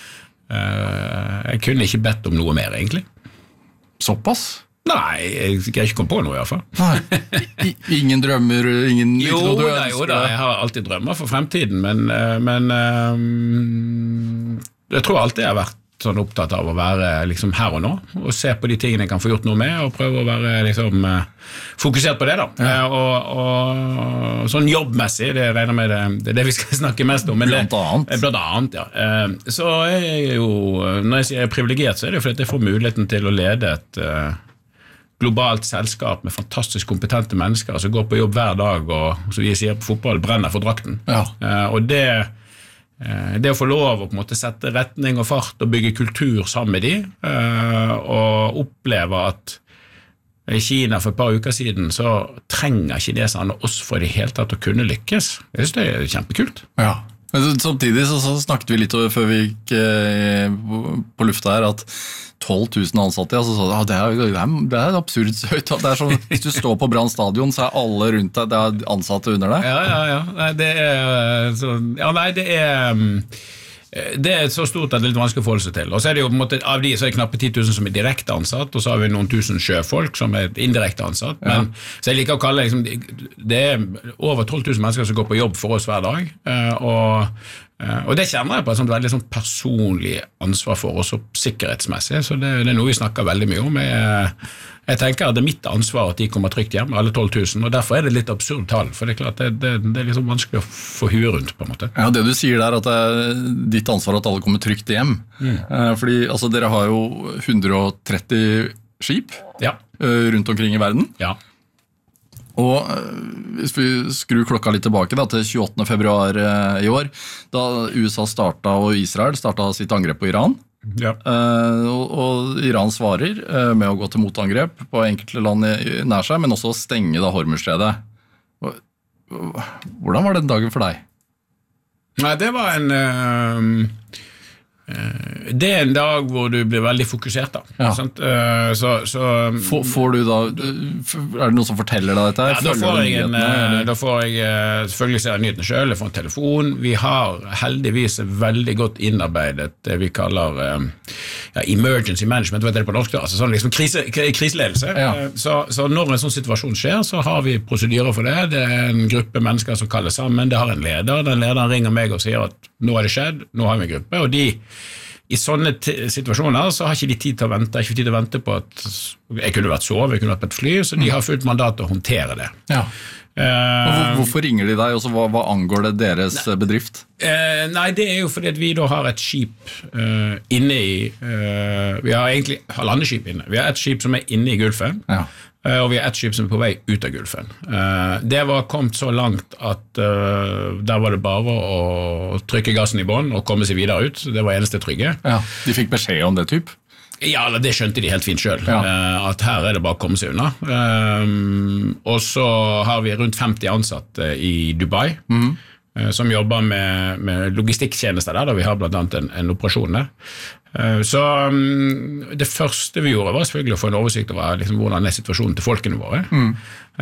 [SPEAKER 11] jeg kunne ikke bedt om noe mer egentlig.
[SPEAKER 10] Såpass?
[SPEAKER 11] Nei, jeg skal ikke komme på noe i hvert fall.
[SPEAKER 10] Nei, ingen drømmer, ingen...
[SPEAKER 11] Jo, da, jo da, jeg har alltid drømmer for fremtiden, men, men um, jeg tror alltid jeg har vært sånn opptatt av å være liksom her og nå, og se på de tingene jeg kan få gjort noe med, og prøve å være liksom fokusert på det da. Ja. Og, og sånn jobbmessig, det regner med det, det er det vi skal snakke mest om. Men
[SPEAKER 10] blant annet.
[SPEAKER 11] Det, blant annet, ja. Så er jeg jo, når jeg sier privilegert, så er det jo fordi jeg får muligheten til å lede et globalt selskap med fantastisk kompetente mennesker som går på jobb hver dag og, som vi sier på fotball, brenner for drakten. Ja. Og det Det å få lov å på en måte sette retning og fart og bygge kultur sammen med de, og oppleve at i Kina for et par uker siden så trenger kineserne oss for det hele tatt å kunne lykkes. Jeg synes det er kjempekult.
[SPEAKER 10] Ja. Men samtidig så, så snakket vi litt før vi gikk eh, på lufta her at tolv tusen ansatte, altså, så, ja, det, er, det, er, det er absurd høyt. Det er sånn, hvis du står på Brann stadion, så er alle rundt deg, det er ansatte under deg.
[SPEAKER 11] Ja, ja, ja. Nei, det er så, ja, nei, det er det er så stort at det er litt vanskelig å forholde seg til. Og så er det jo på en måte, av de så er det knappe ti tusen som er direkte ansatt, og så har vi noen tusen sjøfolk som er indirekte ansatt. Ja. Men, så jeg liker å kalle det, liksom, det er over tolv tusen mennesker som går på jobb for oss hver dag, og, og det kjenner jeg på et sånt veldig sånn personlig ansvar for oss, og sikkerhetsmessig, så det, det er noe vi snakker veldig mye om. Jeg, jeg tenker at det er mitt ansvar at de kommer trygt hjem, alle tolv tusen, og derfor er det litt absurd tall, for det er klart det, det, det er liksom vanskelig å få huet rundt på en måte.
[SPEAKER 10] Ja, det du sier der at det er ditt ansvar at alle kommer trygt hjem, mm. fordi altså, dere har jo hundre og tretti skip
[SPEAKER 11] ja.
[SPEAKER 10] rundt omkring i verden.
[SPEAKER 11] Ja.
[SPEAKER 10] Og hvis vi skrur klokka litt tilbake da, til tjueåttende februar i år, da U S A startet og Israel startet sitt angrep på Iran,
[SPEAKER 11] ja.
[SPEAKER 10] uh, og, og Iran svarer uh, med å gå til motangrep på enkelte land nær seg, men også stenge da Hormuzstredet. Hvordan var den dagen for deg?
[SPEAKER 11] Nei, det var en uh, det er en dag hvor du blir veldig fokusert da.
[SPEAKER 10] Ja.
[SPEAKER 11] Uh, så, så,
[SPEAKER 10] får, får du da, er det noen som forteller deg dette?
[SPEAKER 11] Ja, da får jeg, en, uh, da får jeg uh, selvfølgelig ser jeg nyhetene selv, jeg får en telefon. Vi har heldigvis veldig godt innarbeidet det vi kaller uh, ja, emergency management, vet du det på norsk da? Altså sånn liksom krise, kriseledelse. Ja. Uh, så, så når en sånn situasjon skjer, så har vi prosedyrer for det. Det er en gruppe mennesker som kaller sammen, det har en leder. Den lederen ringer meg og sier at nå har det skjedd, nå har vi en gruppe, og de i sånne situasjoner så har ikke de tid til å vente, ikke tid til å vente på at jeg kunne vært sove, jeg kunne vært på et fly, så de har fullt mandat til å håndtere det.
[SPEAKER 10] Ja. Uh, Hvorfor ringer de deg, og så hva, hva angår det deres ne, bedrift?
[SPEAKER 11] Uh, nei, det er jo fordi at vi da har et skip uh, inne i, uh, vi har egentlig halvandet skip inne, vi har et skip som er inne i Gulfen, ja. uh, og vi har et skip som er på vei ut av Gulfen. Uh, det var kommet så langt at uh, der var det bare å trykke gassen i bånd og komme seg videre ut, det var eneste trygge.
[SPEAKER 10] Ja, de fikk beskjed om det typ?
[SPEAKER 11] Ja, det skjønte de helt fint selv, ja. At her er det bare å komme seg unna. Um, og så har vi rundt femti ansatte i Dubai, mm. som jobber med, med logistikktjenester der, da vi har blant annet en, en operasjon der. Uh, så um, det første vi gjorde var selvfølgelig å få en oversikt over liksom, hvordan er situasjonen til folkene våre. Mm.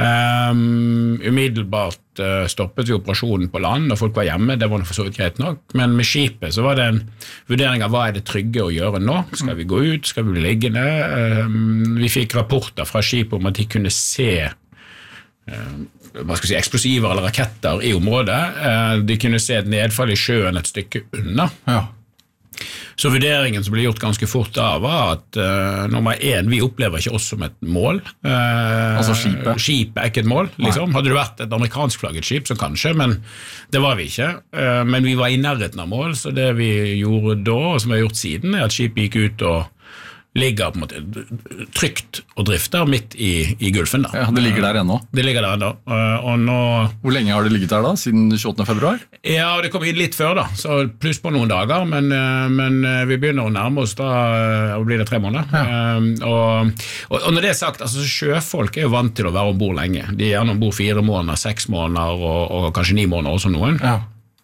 [SPEAKER 11] Um, umiddelbart uh, stoppet vi operasjonen på land, og folk var hjemme, det var for så vidt greit nok, men med skipet så var det en vurdering av hva er det trygge å gjøre nå, skal vi gå ut, skal vi bli liggende, um, vi fikk rapporter fra skipet om at de kunne se uh, hva skal jeg si, eksplosiver eller raketter i området, uh, de kunne se et nedfall i sjøen et stykke unna. Ja. Så vurderingen som ble gjort ganske fort da var at uh, nummer én, vi opplever ikke oss som et mål. Uh,
[SPEAKER 10] altså skipet?
[SPEAKER 11] Skipet er ikke et mål, liksom. Hadde det vært et amerikansk flagget skip, så kanskje, men det var vi ikke. Uh, men vi var i nærheten av mål, så det vi gjorde da, og som vi har gjort siden, er at skipet gikk ut og ligger på en måte trygt og drifter midt i, i Gulfen da.
[SPEAKER 10] Ja, det ligger der ennå.
[SPEAKER 11] Det ligger der ennå. Og nå...
[SPEAKER 10] Hvor lenge har det ligget der da? Siden tjueåttende februar?
[SPEAKER 11] Ja, det kom inn litt før da, så pluss på noen dager, men, men vi begynner å nærme oss da, og blir det tre måneder. Ja. Og, og, og når det er sagt, altså sjøfolk er jo vant til å være ombord lenge. De er gjerne ombord fire måneder, seks måneder og, og kanskje ni måneder også noen. Ja.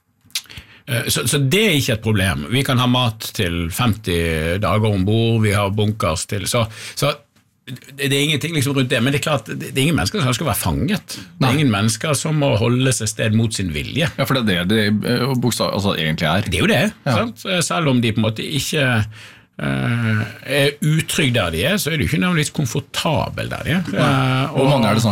[SPEAKER 11] Så, så det er ikke et problem. Vi kan ha mat til femti dager ombord, vi har bunkers til, så, så det er ingenting liksom rundt det, men det er klart, det er ingen mennesker som skal være fanget. Det er ingen mennesker som må holde seg sted mot sin vilje.
[SPEAKER 10] Ja, for det er det det bokstav, altså, egentlig er.
[SPEAKER 11] Det er jo det, ja. Sant? Selv om de på en måte ikke uh, er utrygg der de er, så er de ikke nødvendigvis komfortabel der de er.
[SPEAKER 10] Uh, Hvor mange er det snakk om?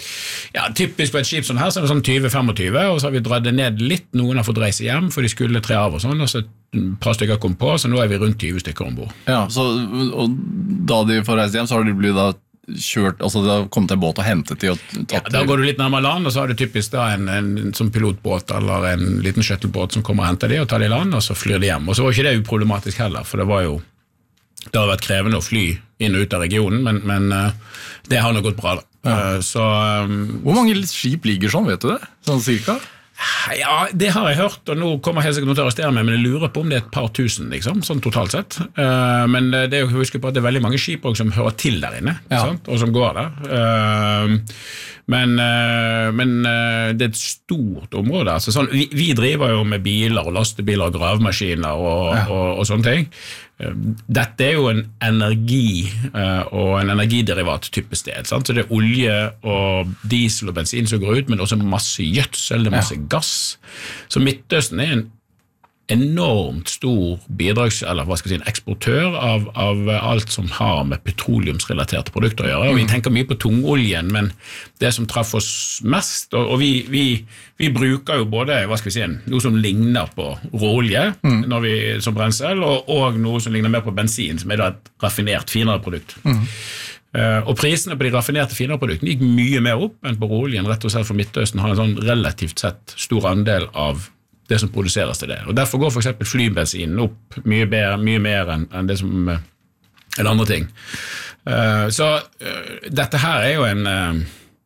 [SPEAKER 11] Ja, typisk på et skip sånn her, så er det sånn tjue tjuefem, og så har vi dratt det ned litt, noen har fått reise hjem, for de skulle tre av og sånn, og så et par stykker kom på, så nå er vi rundt tjue stykker ombord.
[SPEAKER 10] Ja, så og da de får reise hjem, så har de blitt da kjørt, altså det har kommet en båt og hentet de og tatt
[SPEAKER 11] ja, da går du litt nærmere land, og så har du typisk da en, en, en sånn pilotbåt eller en liten shuttlebåt som kommer og henter de og tar de i land, og så flyr de hjem. Og så var ikke det uproblematisk heller, for det var jo det har vært krevende å fly inn og ut av regionen, men, men uh, det har nok gått bra da. Ja. Uh, så, um,
[SPEAKER 10] Hvor mange skip ligger sånn, vet du det? Sånn cirka?
[SPEAKER 11] Ja, det har jeg hørt, og nå kommer helt sikkert noe til å arrestere meg, men jeg lurer på om det er et par tusen, liksom, sånn totalt sett. Uh, men det er jo å huske på at det er veldig mange skip som hører til der inne, ja. sant? Og som går der. Uh, men uh, men uh, det er et stort område. Altså, sånn, vi, vi driver jo med biler og lastebiler og gravemaskiner og, ja. og, og sånne ting. Dette er jo en energi og en energiderivat type sted, sant? Så det er olje og diesel og bensin som går ut, men også masse gjødsel, det er masse ja. gass. Så Midtøsten er en enormt stor bidrags, eller hva skal jeg si, en eksportør av, av alt som har med petroleumsrelaterte produkter å gjøre. Og vi tenker mye på tungoljen, men det som traff oss mest, og, og vi, vi, vi bruker jo både, hva skal vi si, noe som ligner på råolje mm. når vi, som brensel, og, og noe som ligner mer på bensin, som er da et raffinert, finere produkt. Mm. Uh, og prisene på de raffinerte finere produktene gikk mye mer opp enn på råoljen, rett og slett for Midtøsten har en sånn relativt sett stor andel av det som produseres til det. Og derfor går for eksempel flybensinen opp mye, bedre, mye mer enn, enn det som er andre ting. Uh, så uh, dette her er jo en uh,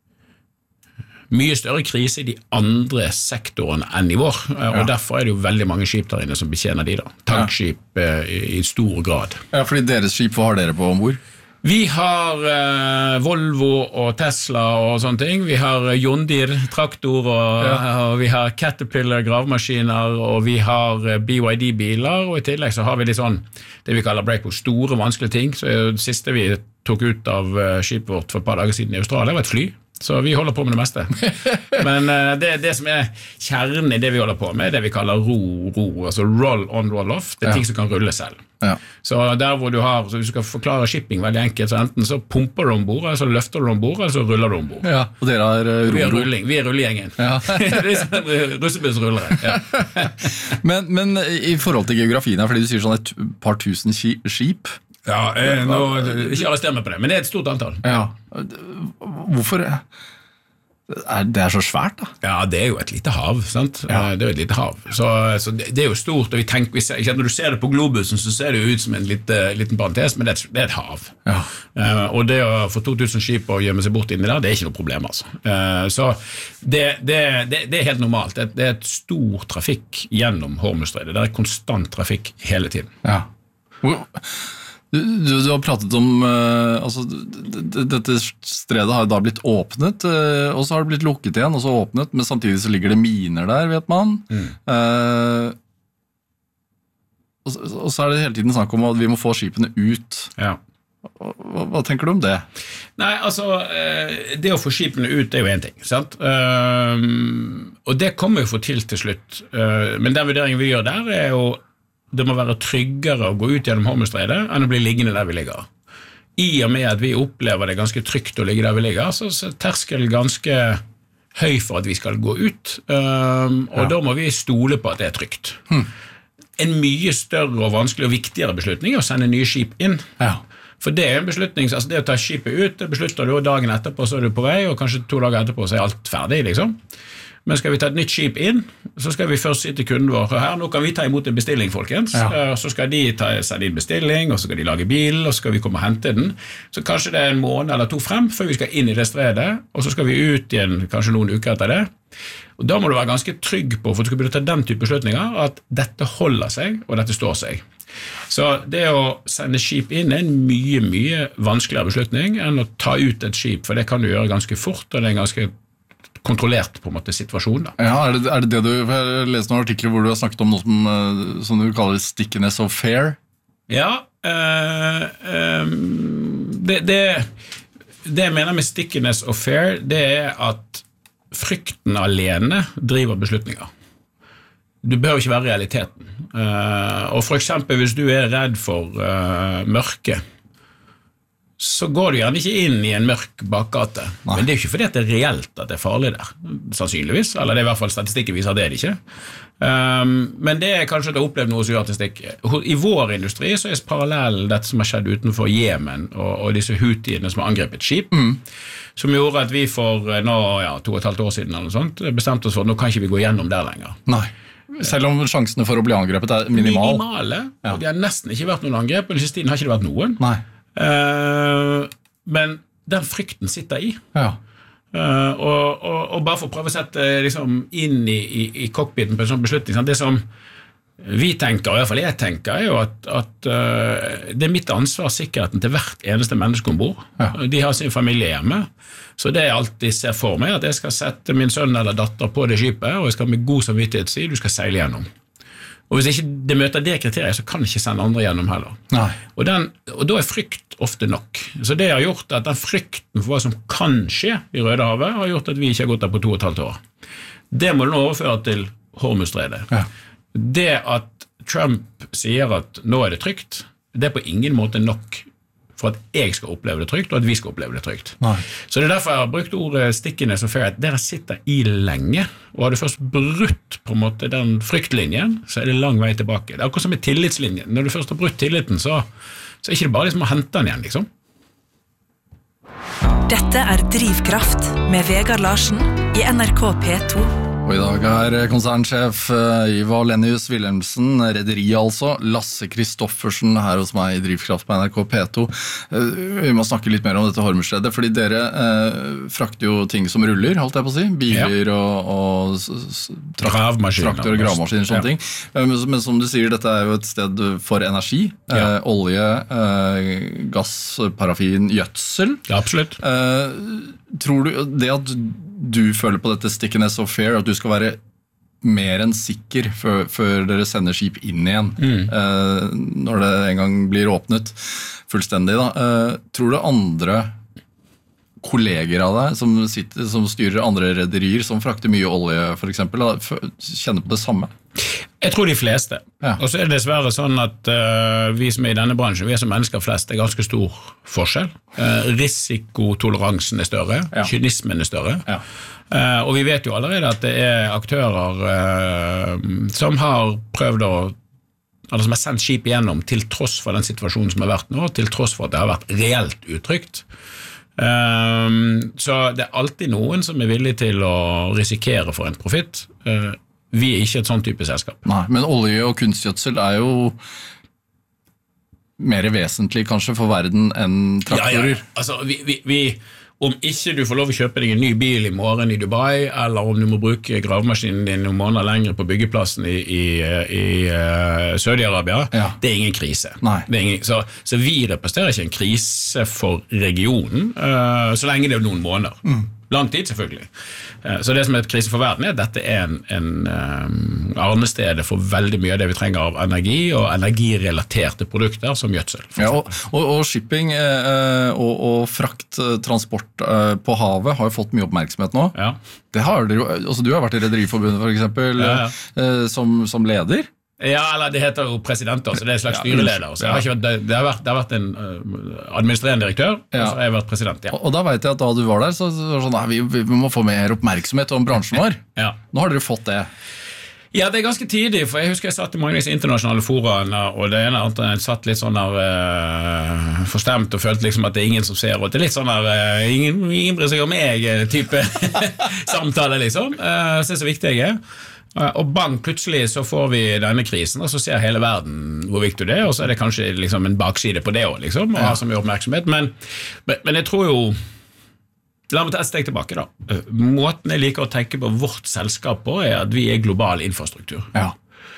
[SPEAKER 11] mye større krise i de andre sektorene enn i vår, uh, og ja. derfor er det jo veldig mange skip der inne som betjener de da. Tankskip uh, i, i stor grad.
[SPEAKER 10] Ja, fordi deres skip, hva har dere på ombord?
[SPEAKER 11] Vi har eh, Volvo og Tesla og sånne ting. Vi har John Deere traktor, og, ja. og vi har Caterpillar gravemaskiner, og vi har B Y D-biler, og i tillegg så har vi litt sånn, det vi kaller breakpool, store, vanskelige ting. Så det siste vi tok ut av skipet vårt for et par dager siden i Australia var et fly. Så vi holder på med det meste. Men uh, det, det som er kjernen i det vi holder på med, det vi kaller ro-ro, altså roll on, roll off, det er ja. ting som kan rulle selv. Ja. Så der hvor du har, så hvis du skal forklare shipping veldig enkelt, så enten så pumper du ombord, eller så løfter du ombord, eller så ruller du ombord.
[SPEAKER 10] Ja, og dere har uh,
[SPEAKER 11] vi er rulling, vi er rullgjengen. Ja. Det er som en russebussrullere. Ja.
[SPEAKER 10] men, men i forhold til geografien her, fordi du sier sånn et par tusen skip,
[SPEAKER 11] ja, eh, nå, ikke arrester meg på det, men det er et stort antall.
[SPEAKER 10] Ja. Hvorfor er det er så svært da?
[SPEAKER 11] Ja, det er jo et lite hav, sant? Ja. Det er jo et lite hav. Så, så det, det er jo stort, og vi tenker, vi ser, når du ser det på globusen, så ser det jo ut som en lite, liten parentes, men det er, det er et hav. Ja. Uh, og det å få to tusen skip å gjemme seg bort inni der, det er ikke noe problem, altså. Uh, så det, det, det, det er helt normalt. Det, det er et stor trafikk gjennom Hormuzstredet. Det er konstant trafikk hele tiden.
[SPEAKER 10] Ja. Du, du, du har pratet om uh, altså, dette stredet har da blitt åpnet, uh, og så har det blitt lukket igjen, og så åpnet, men samtidig så ligger det miner der, vet man. Mm. Uh, og, og så er det hele tiden snakk om at vi må få skipene ut. Ja. Hva, hva tenker du om det?
[SPEAKER 11] Nei, altså, det å få skipene ut er jo en ting, sant? Og det kommer jo få til til slutt, men den vurderingen vi gjør der er jo det må være tryggere å gå ut gjennom Hormuzstredet enn å bli liggende der vi ligger. I og med at vi opplever det ganske trygt å ligge der vi ligger, så er terskelen ganske høy for at vi skal gå ut, um, og ja. da må vi stole på at det er trygt. Hmm. En mye større og vanskelig og viktigere beslutning er å sende nye skip inn. Ja. For det er en beslutning, altså det å ta skipet ut, det beslutter du dagen etterpå, så er du på vei, og kanskje to dager etterpå så er alt ferdig, liksom. Men skal vi ta et nytt skip inn, så skal vi først si til kunden vår, her, nå kan vi ta imot en bestilling, folkens. Ja. Så skal de ta seg din bestilling, og så skal de lage bil, og så skal vi komme og hente den. Så kanskje det er en måned eller to frem, før vi skal inn i det stredet, og så skal vi ut igjen kanskje noen uker etter det. Og da må du være ganske trygg på, for du skal begynne å ta den type beslutninger, at dette holder seg, og dette står seg. Så det å sende skip inn er en mye, mye vanskeligere beslutning enn å ta ut et skip, for det kan du gjøre ganske fort, og det er en ganske kontrollert på en måte situasjon da.
[SPEAKER 10] Ja, er det, er det det du, jeg leste noen artikler hvor du har snakket om noe som, som du kaller stickiness of fear?
[SPEAKER 11] Ja, øh, øh, det, det, det jeg mener med stickiness of fear, det er at frykten alene driver beslutninger. Du behøver ikke være realiteten. Uh, og for eksempel hvis du er redd for uh, mørke, så går du gjerne ikke inn i en mørk bakgate. Nei. Men det er jo ikke fordi at det er reelt at det er farlig der, sannsynligvis, eller det er i hvert fall statistikken viser det ikke. Um, men det er kanskje at jeg har opplevd noe som gjør statistikk. I vår industri så er parallell dette som har skjedd utenfor Jemen, og, og disse Houthiene som har angrepet skip, mm. som gjorde at vi for nå, ja, to og et halvt år siden eller noe sånt, bestemte oss for at nå kan ikke vi gå gjennom der lenger.
[SPEAKER 10] Nei. Selv om sjansene for å bli angrepet er minimal.
[SPEAKER 11] Minimale, ja. Og det har nesten ikke vært noen angrep, og den siste tiden har ikke det vært noen.
[SPEAKER 10] Nei.
[SPEAKER 11] Uh, men den frykten sitter i.
[SPEAKER 10] Ja.
[SPEAKER 11] Uh, og, og, og bare for å prøve å sette liksom, inn i, i, i cockpiten på en sånn beslutning, sant? Det som vi tenker, og i hvert fall jeg tenker, er jo at, at uh, det er mitt ansvar sikkerheten til hvert eneste menneske ombord. Ja. De har sin familie hjemme, så det jeg alltid ser for meg at jeg skal sette min sønn eller datter på det skipet, og jeg skal med god samvittighet si du skal seile gjennom. Og hvis ikke det møter det kriteriet, så kan jeg ikke sende andre gjennom heller.
[SPEAKER 10] Nei.
[SPEAKER 11] Og, den, og da er frykt ofte nok. Så det har gjort at den frykten for hva som kan skje i Rødehavet, har gjort at vi ikke har gått der på to og et halvt år. Det må du nå overføre til Hormuzstredet. Ja. Det at Trump sier at nå er det trygt, det er på ingen måte nok for at jeg skal oppleve det trygt, og at vi skal oppleve det trygt. Nei. Så det er derfor jeg har brukt ordet stickiness og fair, at det der sitter i lenge, og har du først brutt på en måte den fryktlinjen, så er det lang vei tilbake. Det er akkurat som med tillitslinjen. Når du først har brutt tilliten, så, så er det ikke bare liksom å hente den igjen, liksom.
[SPEAKER 9] Dette er Drivkraft med Vegard Larsen i N R K P to.
[SPEAKER 10] Og i dag er konsernsjef Ivar Lennius-Wilhelmsen, rederi altså, Lasse Kristoffersen her hos meg i Drivkraft på N R K P to. Vi må snakke litt mer om dette Hormuzstredet, fordi dere eh, frakter jo ting som ruller, holdt jeg på å si, biler ja. og, og
[SPEAKER 11] gravmaskiner,
[SPEAKER 10] traktor og gravmaskiner, sånne ja. ting. Men, men som du sier, dette er jo et sted for energi, ja. eh, olje, eh, gass, parafin, gjødsel.
[SPEAKER 11] Ja, absolutt.
[SPEAKER 10] Eh, tror du det at du føler på dette stickiness of fear, at du skal være mer enn sikker før, før dere sender skip inn igjen, mm. eh, når det en gang blir åpnet fullstendig. Da. Eh, tror du andre kolleger av deg som, sitter, som styrer andre rederier, som frakter mye olje for eksempel, da, kjenner på det samme?
[SPEAKER 11] Jeg tror de fleste. Ja. Og så er det dessverre sånn at uh, vi som er i denne bransjen, vi er som mennesker flest, det er ganske stor forskjell. Uh, risikotoleransen er større, ja. Kynismen er større. Ja. Uh, og vi vet jo allerede at det er aktører uh, som har prøvd å eller som har sendt skip igjennom til tross for den situasjonen som har vært nå, til tross for at det har vært reelt utrygt. Um, så det er alltid noen som er villig til å risikere for en profitt. Uh, Vi er ikke et sånn type selskap.
[SPEAKER 10] Nei, men olje og kunstgjødsel er jo mer vesentlig kanskje for verden enn traktorer.
[SPEAKER 11] Ja, ja. Altså, vi, vi, vi, om ikke du får lov å kjøpe deg en ny bil i morgen i Dubai, eller om du må bruke gravemaskinen din noen måneder lenger på byggeplassen i, i, i uh, Saudi-Arabia, ja. Det er ingen krise.
[SPEAKER 10] Nei.
[SPEAKER 11] Det er ingen, så, så vi representerer ikke en krise for regionen, uh, så lenge det er noen måneder. Mm. Lang tid selvfølgelig. Så det som er et krise for verden er at dette er en, en um, arnestedet for veldig mye av det vi trenger av energi og energirelaterte produkter som gjødsel.
[SPEAKER 10] Ja, og, og, og shipping eh, og, og frakttransport eh, på havet har jo fått mye oppmerksomhet nå.
[SPEAKER 11] Ja.
[SPEAKER 10] Det har dere, altså du har vært i Rederiforbundet for eksempel, ja, ja. Eh, som, som leder.
[SPEAKER 11] Ja, eller det heter jo president, så det er en slags styreleder. Så det, har ikke vært, det, har vært, det har vært en uh, administrerende direktør, ja. Og så har jeg vært president. Ja.
[SPEAKER 10] Og, og da vet jeg at da du var der, så var det sånn, nei, vi, vi må få mer oppmerksomhet om bransjen vår.
[SPEAKER 11] Ja.
[SPEAKER 10] Nå har dere fått det.
[SPEAKER 11] Ja, det er ganske tidlig, for jeg husker jeg satt i mange internasjonale foraene, og det ene andre jeg satt litt sånn der uh, forstemt og følte liksom at det er ingen som ser, og det er litt sånn der, uh, ingen, ingen bryr seg om meg type samtale liksom, uh, så det er så viktig jeg er. Og bang, plutselig så får vi denne krisen, og så ser hele verden hvor viktig det er, og så er det kanskje liksom en bakside på det også, liksom, og ja. Har så mye oppmerksomhet. Men, men, men jeg tror jo, la meg ta et steg tilbake da. Måten jeg liker å tenke på vårt selskap på er at vi er global infrastruktur.
[SPEAKER 10] Ja.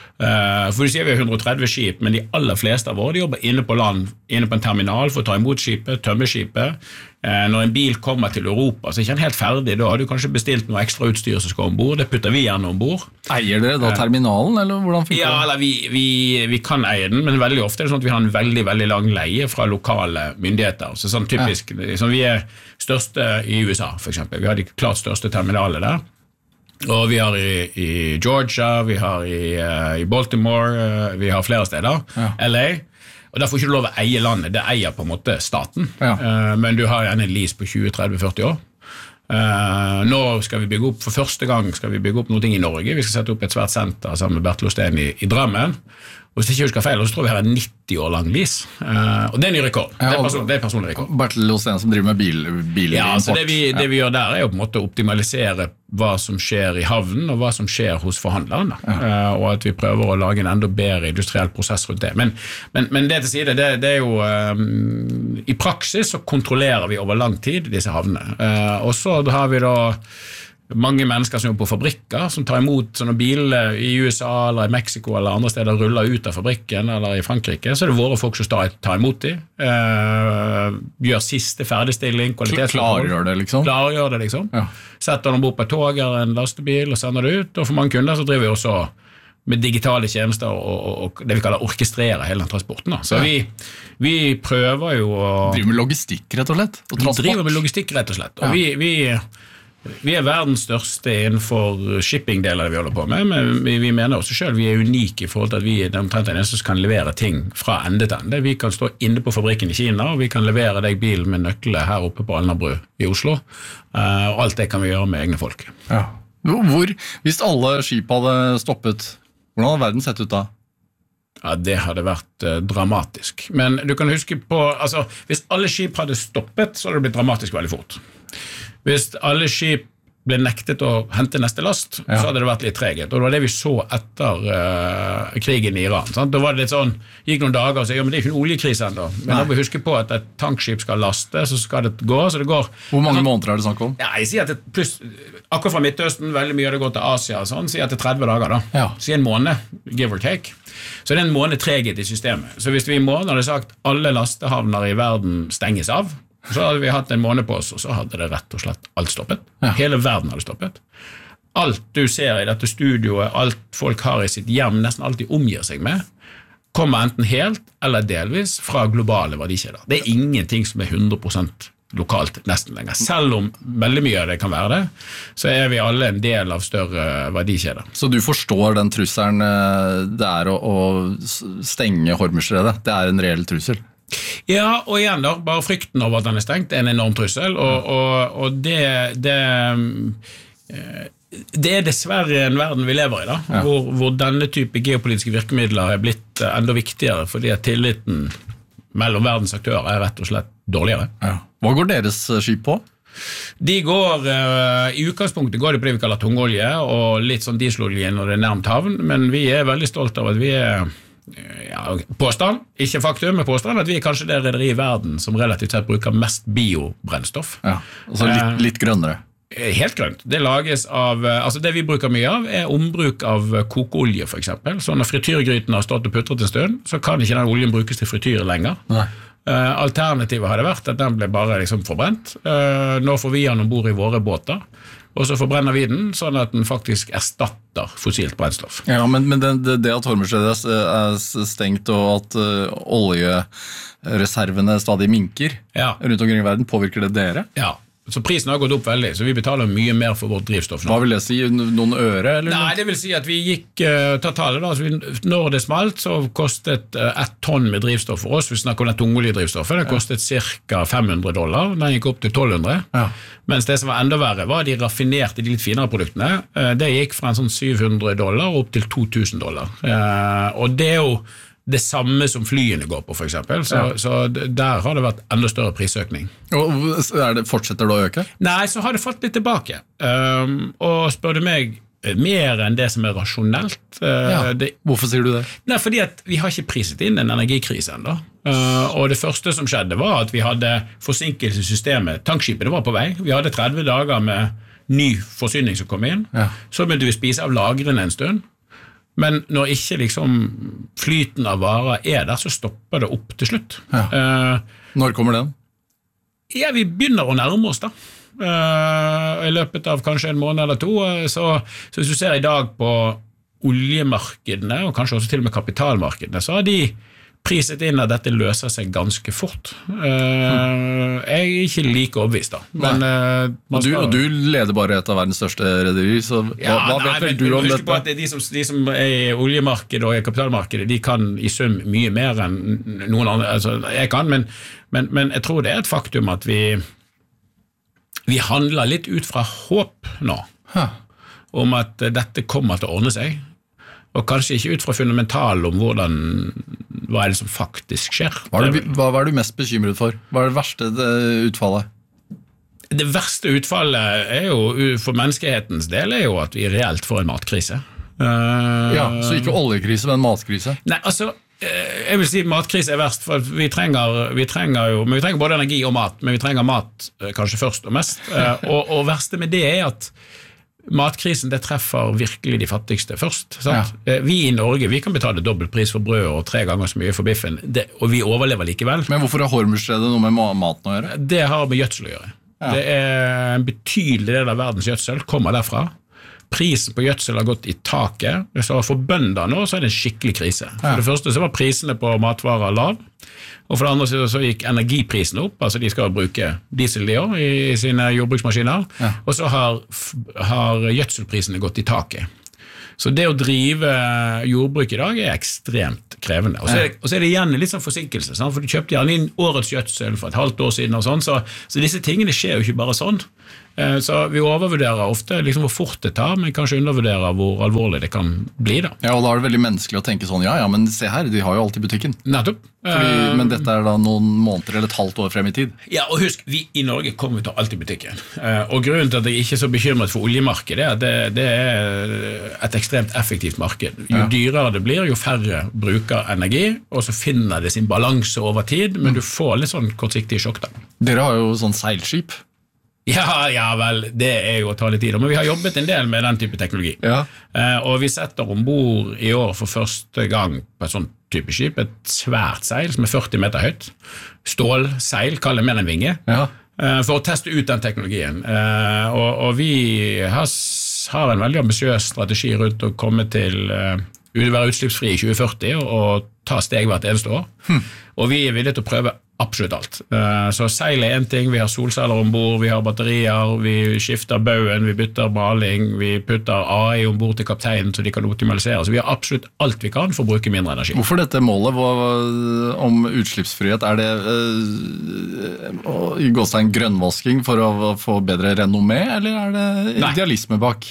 [SPEAKER 11] For du sier vi har hundre og tretti skip, men de aller fleste av våre de jobber inne på land, inne på en terminal for å ta imot skipet, tømme skipet. Når en bil kommer til Europa, så er ikke den helt ferdig, da har du kanskje bestilt noe ekstra utstyr som skal ombord, det putter vi gjerne ombord.
[SPEAKER 10] Eier dere da terminalen, eller hvordan fikk
[SPEAKER 11] ja, det? Ja, eller vi, vi, vi kan eie den, men veldig ofte er det sånn at vi har en veldig, veldig lang leie fra lokale myndigheter. Så sånn typisk, ja. Sånn, vi er største i U S A, for eksempel. Vi har de klart største terminaler der. Og vi har i, i Georgia, vi har i, uh, i Baltimore, uh, vi har flere steder, ja. L A, og der får ikke du lov å eie landet, det eier på en måte staten,
[SPEAKER 10] Ja.
[SPEAKER 11] uh, men du har gjerne en lease på tjue, tretti, førti år. Uh, nå skal vi bygge opp, for første gang skal vi bygge opp noe i Norge, vi skal sette opp et svært senter sammen med Bertil Osten i, i Drammen, og hvis jeg ikke husker feil, så tror vi her er en nitti år lang lease, uh, og det er en ny rekord, ja, det, er person, det er personlig rekord.
[SPEAKER 10] Bertil Osten som driver med bil, bil
[SPEAKER 11] ja, så det vi,
[SPEAKER 10] ja.
[SPEAKER 11] det vi gjør der er jo på en måte å optimalisere hva som skjer i havnen, og hva som skjer hos forhandleren, ja. uh, og at vi prøver å lage en enda bedre industriell prosess rundt det. Men, men, men det til side, det, det er jo um, i praksis så kontrollerer vi over lang tid disse havnene, uh, og så har vi da mange mennesker som jobber på fabrikker, som tar imot sånne biler i U S A eller i Mexico eller andre steder, ruller ut av fabrikken eller i Frankrike, så er det våre folk som tar imot dem, uh, gjør siste ferdigstilling, kvalitetskontroll.
[SPEAKER 10] Klargjør det liksom?
[SPEAKER 11] Klargjør det liksom. Ja. Setter dem opp på et tog eller en lastebil og sender det ut, og for mange kunder så driver vi også med digitale tjenester og, og, og det vi kaller orkestrere hele den transporten. Da. Så ja. vi, vi prøver jo å...
[SPEAKER 10] Driver med logistikk rett og slett? Og
[SPEAKER 11] vi driver med logistikk rett og slett, og ja. vi... vi Vi er verdens største innenfor shipping-deler vi holder på med, men vi, vi mener også selv vi er unike i forhold til at vi er omtrent den eneste som kan levere ting fra ende til ende. Vi kan stå inne på fabrikken i Kina, og vi kan levere deg bilen med nøkler her oppe på Alnabru i Oslo, uh, og alt det kan vi gjøre med egne folk.
[SPEAKER 10] Ja. Hvor, hvis alle skip hadde stoppet, hvordan hadde verden sett ut da?
[SPEAKER 11] Ja, det hadde vært uh, dramatisk. Men du kan huske på, altså, hvis alle skip hadde stoppet, så hadde det blitt dramatisk veldig fort. Hvis alle skip ble nektet å hente neste last, ja. så hadde det vært litt treghet. Og det var det vi så etter uh, krigen i Iran. Sant? Da var det litt sånn, gikk noen dager og sa, ja, men det er ikke en oljekrise enda. Men da må vi huske på at et tankskip skal laste, så skal det gå, så det går.
[SPEAKER 10] Hvor mange måneder er det snakk om?
[SPEAKER 11] Ja, jeg sier at det pluss, akkurat fra Midtøsten, veldig mye av det går til Asia, sånn, sier at det er tretti dager da. Ja. Sier en måned, give or take. Så det er en måned treghet i systemet. Så hvis vi i måned hadde sagt alle lastehavner i verden stenges av, så hadde vi hatt en måned på oss, og så hadde det rett og slett alt stoppet. Ja. Hele verden hadde stoppet. Alt du ser i dette studioet, alt folk har i sitt hjem, nesten alt de omgir seg med, kommer enten helt eller delvis fra globale verdikjeder. Det er ingenting som er hundre prosent lokalt nesten lenger. Selv om veldig mye av det kan være det, så er vi alle en del av større verdikjeder.
[SPEAKER 10] Så du forstår den trusselen det er å, å stenge Hormuzstredet? Det er en reell trussel?
[SPEAKER 11] Ja, og igjen da, bare frykten over at den er stengt er en enorm trussel, og, og, og det, det, det er dessverre en verden vi lever i da, ja. hvor, hvor denne type geopolitiske virkemidler er blitt enda viktigere, fordi at tilliten mellom verdens aktører er rett og slett dårligere.
[SPEAKER 10] Ja. Hva går deres skip på?
[SPEAKER 11] De går, i utgangspunktet går de på det vi kaller tungolje, og litt sånn dieselolje når det er nærmt havn, men vi er veldig stolte av at vi er Ja, påstand, ikke faktum, men påstand at vi er kanskje det rederi i verden som relativt sett bruker mest biobrennstoff.
[SPEAKER 10] Ja, altså litt, litt grønnere.
[SPEAKER 11] Helt grønt. Det lages av, altså det vi bruker mye av er ombruk av kokeolje for eksempel. Så når frityrgryten har stått og putret en stund, så kan ikke den oljen brukes til frityr lenger. Nei. Uh, alternativet hadde vært at den ble bare liksom forbrent. Uh, nå får vi den ombord i våre båter, og så forbrenner vi den, sånn at den faktisk erstatter fossilt brennstoff.
[SPEAKER 10] Ja, men, men det, det at Hormuzstredet er stengt, og at uh, oljereservene stadig minker ja. rundt omkring i verden, påvirker det dere?
[SPEAKER 11] Ja, så prisen har gått opp veldig, så vi betaler mye mer for vårt drivstoff nå.
[SPEAKER 10] Hva vil det si? Noen øre? Eller?
[SPEAKER 11] Nei, det vil si at vi gikk, uh, ta tallet da, så vi, når det smalt, så kostet uh, ett tonn med drivstoff for oss, vi snakker om den tungoljedrivstoffet, det kostet cirka fem hundre dollar, den gikk opp til tolv hundre, ja. mens det som var enda verre var de raffinerte, de litt finere produktene, uh, det gikk fra en sånn syv hundre dollar opp til to tusen dollar, uh, og det er jo det samme som flyene går på for eksempel, så, ja. så der har det vært enda større prisøkning.
[SPEAKER 10] Og er det, fortsetter det å øke?
[SPEAKER 11] Nei, så har det fått litt tilbake, um, og spør du meg mer enn det som er rasjonelt. Uh,
[SPEAKER 10] ja.
[SPEAKER 11] det,
[SPEAKER 10] Hvorfor sier du det?
[SPEAKER 11] Nei, fordi at vi har ikke priset inn en energikrise enda, uh, og det første som skjedde var at vi hadde forsinkelse i systemet, tankskipene var på vei, vi hadde tretti dager med ny forsyning som kom inn, ja. så begynte vi å spise av lagrene en stund, men når ikke liksom flyten av varer er der, så stopper det opp til slutt.
[SPEAKER 10] Ja. Uh, Når kommer den?
[SPEAKER 11] Ja, vi begynner å nærme oss da. Uh, I løpet av kanskje en måned eller to. Uh, så, så hvis du ser i dag på oljemarkedene, og kanskje også til og med kapitalmarkedene, så har de priset inn at dette løser seg ganske fort. Uh, jeg er ikke like overbevist da. Men, uh,
[SPEAKER 10] og, du, og du leder bare et av verdens største rederier, så hva,
[SPEAKER 11] ja,
[SPEAKER 10] hva vet
[SPEAKER 11] nei,
[SPEAKER 10] vel du om dette?
[SPEAKER 11] På at de som, de som er i oljemarkedet og i kapitalmarkedet, de kan i sum mye mer enn noen andre, altså jeg kan, men, men, men jeg tror det er et faktum at vi vi handler litt ut fra håp nå, huh. om at dette kommer til å ordne seg, og kanskje ikke ut fra fundamental om hvordan, hva er det som faktisk skjer.
[SPEAKER 10] Hva er, du, hva er du mest bekymret for? Hva er det verste utfallet?
[SPEAKER 11] Det verste utfallet er jo, for menneskehetens del, er jo at vi reelt får en matkrise. Uh,
[SPEAKER 10] ja, så ikke oljekrise, men matkrise?
[SPEAKER 11] Nei, altså, jeg vil si matkrise er verst, for vi trenger, vi trenger jo, men vi trenger både energi og mat, men vi trenger mat kanskje først og mest, og, og verste med det er at matkrisen det treffer virkelig de fattigste først. Sant? Ja. Vi i Norge, vi kan betale dobbelt pris for brød og tre ganger så mye for biffen, det, og vi overlever likevel.
[SPEAKER 10] Men hvorfor har Hormuzstredet noe med maten å gjøre?
[SPEAKER 11] Det har med gjødsel å gjøre. Ja. Det er en betydelig del av verdens gjødsel, kommer derfra. Prisen på gjødsel har gått i taket, så for bønder nå så er det en skikkelig krise. For det første så var prisene på matvarer lav, og for det andre så, så gikk energiprisen opp, altså de skal bruke diesel de også i, i sine jordbruksmaskiner, ja. Og så har, har gjødselprisene gått i taket. Så det å drive jordbruk i dag er ekstremt krevende. Og så er det, og så er det igjen litt sånn forsinkelse, sant? For du kjøpte gjerne inn årets gjødsel for et halvt år siden og sånn, så, så disse tingene skjer jo ikke bare sånn. Så vi overvurderer ofte liksom hvor fort det tar, men kanskje undervurderer hvor alvorlig det kan bli da.
[SPEAKER 10] Ja, og da er det veldig menneskelig å tenke sånn, ja, ja, men se her, de har jo alltid butikken.
[SPEAKER 11] Nettopp.
[SPEAKER 10] Fordi, men dette er da noen måneder eller et halvt år frem i tid.
[SPEAKER 11] Ja, og husk, vi i Norge kommer til alltid butikken. Og grunnen til at jeg ikke er så bekymret for oljemarkedet er at det, det er et ekstremt effektivt marked. Jo ja. Dyrere det blir, jo færre bruker energi, og så finner det sin balanse over tid, men du får litt sånn kortsiktig sjokk da.
[SPEAKER 10] Dere har jo sånn seilskip.
[SPEAKER 11] Ja, ja vel, det er jo å ta litt tid, men vi har jobbet en del med den type teknologi. Ja. Eh, og vi setter ombord i år for første gang på et sånt type skip, et svært seil som er førti meter høyt, stålseil, kaller mer en vinge, ja. eh, for å teste ut den teknologien. Eh, og, og vi har, har en veldig ambisiøs strategi rundt å komme til eh, være utslippsfri i tjue førti og, og ta steg hvert eneste år. Hm. Og vi er villige til å prøve absolutt alt. Så seil er en ting, vi har solceller ombord, vi har batterier, vi skifter bøen, vi bytter maling, vi putter A I ombord til kapteinen så de kan optimalisere. Så vi har absolutt alt vi kan for å bruke mindre energi.
[SPEAKER 10] Hvorfor dette målet hva, om utslippsfrihet? Er det uh, i gåstein grønnvasking for å få bedre renommé, eller er det idealisme bak?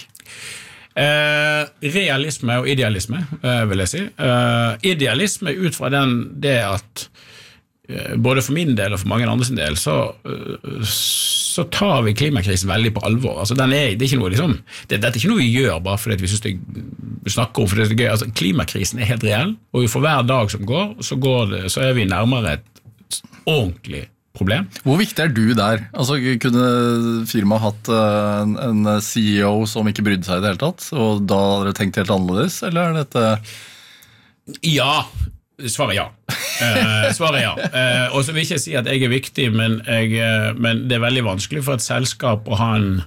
[SPEAKER 11] Uh, realisme og idealisme, uh, vil jeg si. Uh, idealisme ut fra den, det at både for min del og for mange andre sin del, så, så tar vi klimakrisen veldig på alvor. Altså, den er, det er ikke noe, liksom, det, det er ikke noe vi gjør bare fordi vi synes det vi snakker om, fordi det er gøy. Altså, klimakrisen er helt reell, og for hver dag som går, så, går det, så er vi nærmere et ordentlig problem.
[SPEAKER 10] Hvor viktig er du der? Altså, kunne firmaet hatt en, en C E O som ikke brydde seg i det hele tatt, og da hadde dere tenkt helt annerledes, eller er dette...
[SPEAKER 11] Ja, svaret ja. Eh, svaret ja. Eh, og så vil jeg ikke si at jeg er viktig, men, jeg, men det er veldig vanskelig for et selskap å ha en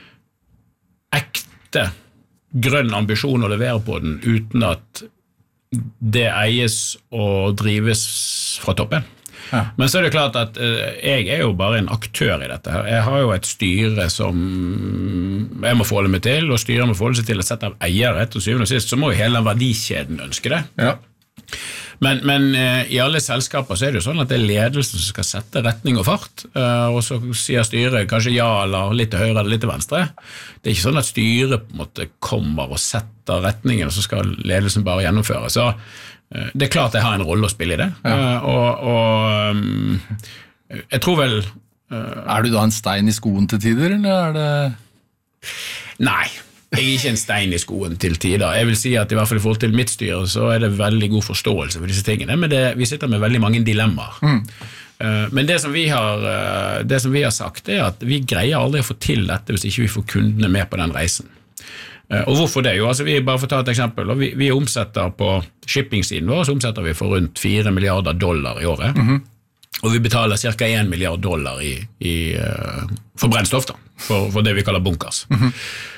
[SPEAKER 11] ekte grønn ambisjon å levere på den, uten at det eies og drives fra toppen. Ja. Men så er det klart at eh, jeg er jo bare en aktør i dette her. Jeg har jo et styre som jeg må forholde meg til, og styret må forholde seg til et sett av eiere. Til syvende og sist så må jo hele verdikjeden ønske det. Ja. Men, men eh, i alle selskaper så er det jo sånn at det er ledelsen som skal sette retning og fart, eh, og så sier styret kanskje ja eller litt til høyre eller litt til venstre. Det er ikke sånn at styret på en måte kommer og setter retningen, og så skal ledelsen bare gjennomføre. Så eh, det er klart jeg har en rolle å spille i det. Ja. Eh, og, og um, jeg tror vel...
[SPEAKER 10] Eh, er du da en stein i skoen til tider, eller er det...
[SPEAKER 11] Nei. Jeg er ikke en stein i skoen til tider. Jeg vil si at i hvert fall i forhold til mitt styre så er det veldig god forståelse for disse tingene, men det, vi sitter med veldig mange dilemmaer. Mm. Uh, men det som, vi har, uh, det som vi har sagt er at vi greier aldri å få til dette hvis ikke vi får kundene med på den reisen. Uh, og hvorfor det? Jo, altså vi bare får ta et eksempel. Vi, vi omsetter på shipping-siden vår, så omsetter vi for rundt fire milliarder dollar i året. Mm-hmm. Og vi betaler cirka en milliard dollar i, i, uh, for brennstoff da, for, for det vi kaller bunkers. Mm-hmm.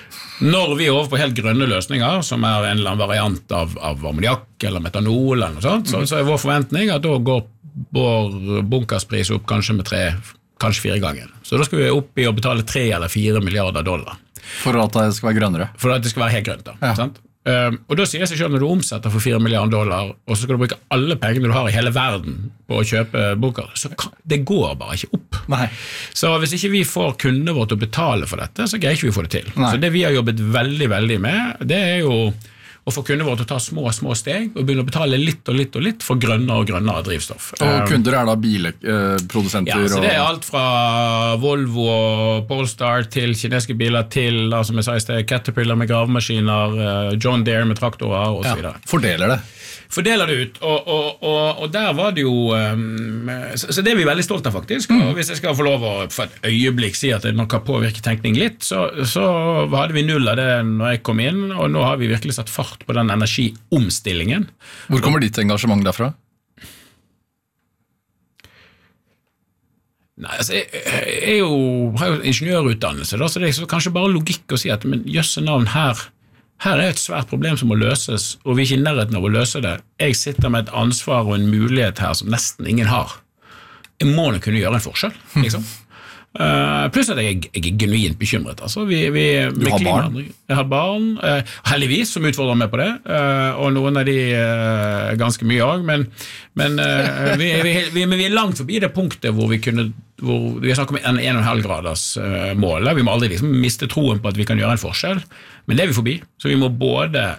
[SPEAKER 11] Når vi er over på helt grønne løsninger, som er en eller annen variant av, av ammoniakk eller metanol, eller noe sånt, så, så er vår forventning at da går vår bunkerspris opp kanskje med tre, kanskje fire ganger. Så da skal vi opp i å betale tre eller fire milliarder dollar.
[SPEAKER 10] For at det skal være grønnere? For
[SPEAKER 11] at det skal være helt grønt da,
[SPEAKER 10] ja.
[SPEAKER 11] sant? Um, og da sier jeg seg selv når du omsetter for fire milliarder dollar, og så skal du bruke alle pengene du har i hele verden på å kjøpe bunker, så kan, det går bare ikke opp.
[SPEAKER 10] Nei.
[SPEAKER 11] Så hvis ikke vi får kundene våre til å betale for dette, så greier ikke vi få det til.
[SPEAKER 10] Nei.
[SPEAKER 11] Så det vi har jobbet veldig, veldig med, det er jo å få kundene våre til å ta små, små steg og begynne å betale litt og litt og litt for grønnere og grønnere drivstoff.
[SPEAKER 10] Og kunder er da bilprodusenter?
[SPEAKER 11] Ja, så det er alt fra Volvo og Polestar til kinesiske biler til, da, som jeg sa i sted, Caterpillar med gravemaskiner, John Deere med traktorer og så videre.
[SPEAKER 10] Ja, fordeler det?
[SPEAKER 11] Fordeler det ut, og, og, og, og der var det jo um, så, så det er vi veldig stolt av faktisk, mm. og hvis jeg skal få lov å for et øyeblikk si at det nok har påvirket tenkning litt, så, så hadde vi null av det når jeg kom inn, og nå har vi virkelig satt fart på den energiomstillingen.
[SPEAKER 10] Hvor kommer ditt engasjement derfra?
[SPEAKER 11] Nei, altså, jeg, jeg, er jo, har jo ingeniørutdannelse, da, så det er kanskje bare logikk å si at men jøsse navn her, her er et svært problem som må løses, og vi er ikke i nærheten av å løse det. Jeg sitter med et ansvar og en mulighet her som nesten ingen har. Jeg må nok kunne gjøre en forskjell, liksom. Uh, pluss at jeg, jeg er genuint bekymret. Altså, vi, vi,
[SPEAKER 10] du har barn?
[SPEAKER 11] Jeg har barn, uh, heldigvis, som utfordrer meg på det, uh, og noen av de uh, ganske mye også, men, men, uh, vi, vi, vi, men vi er langt forbi det punktet hvor vi kunne hvor vi har snakket om en en og en halv graders uh, mål. Vi må aldri liksom miste troen på at vi kan gjøre en forskjell, men det er vi forbi. Så vi må både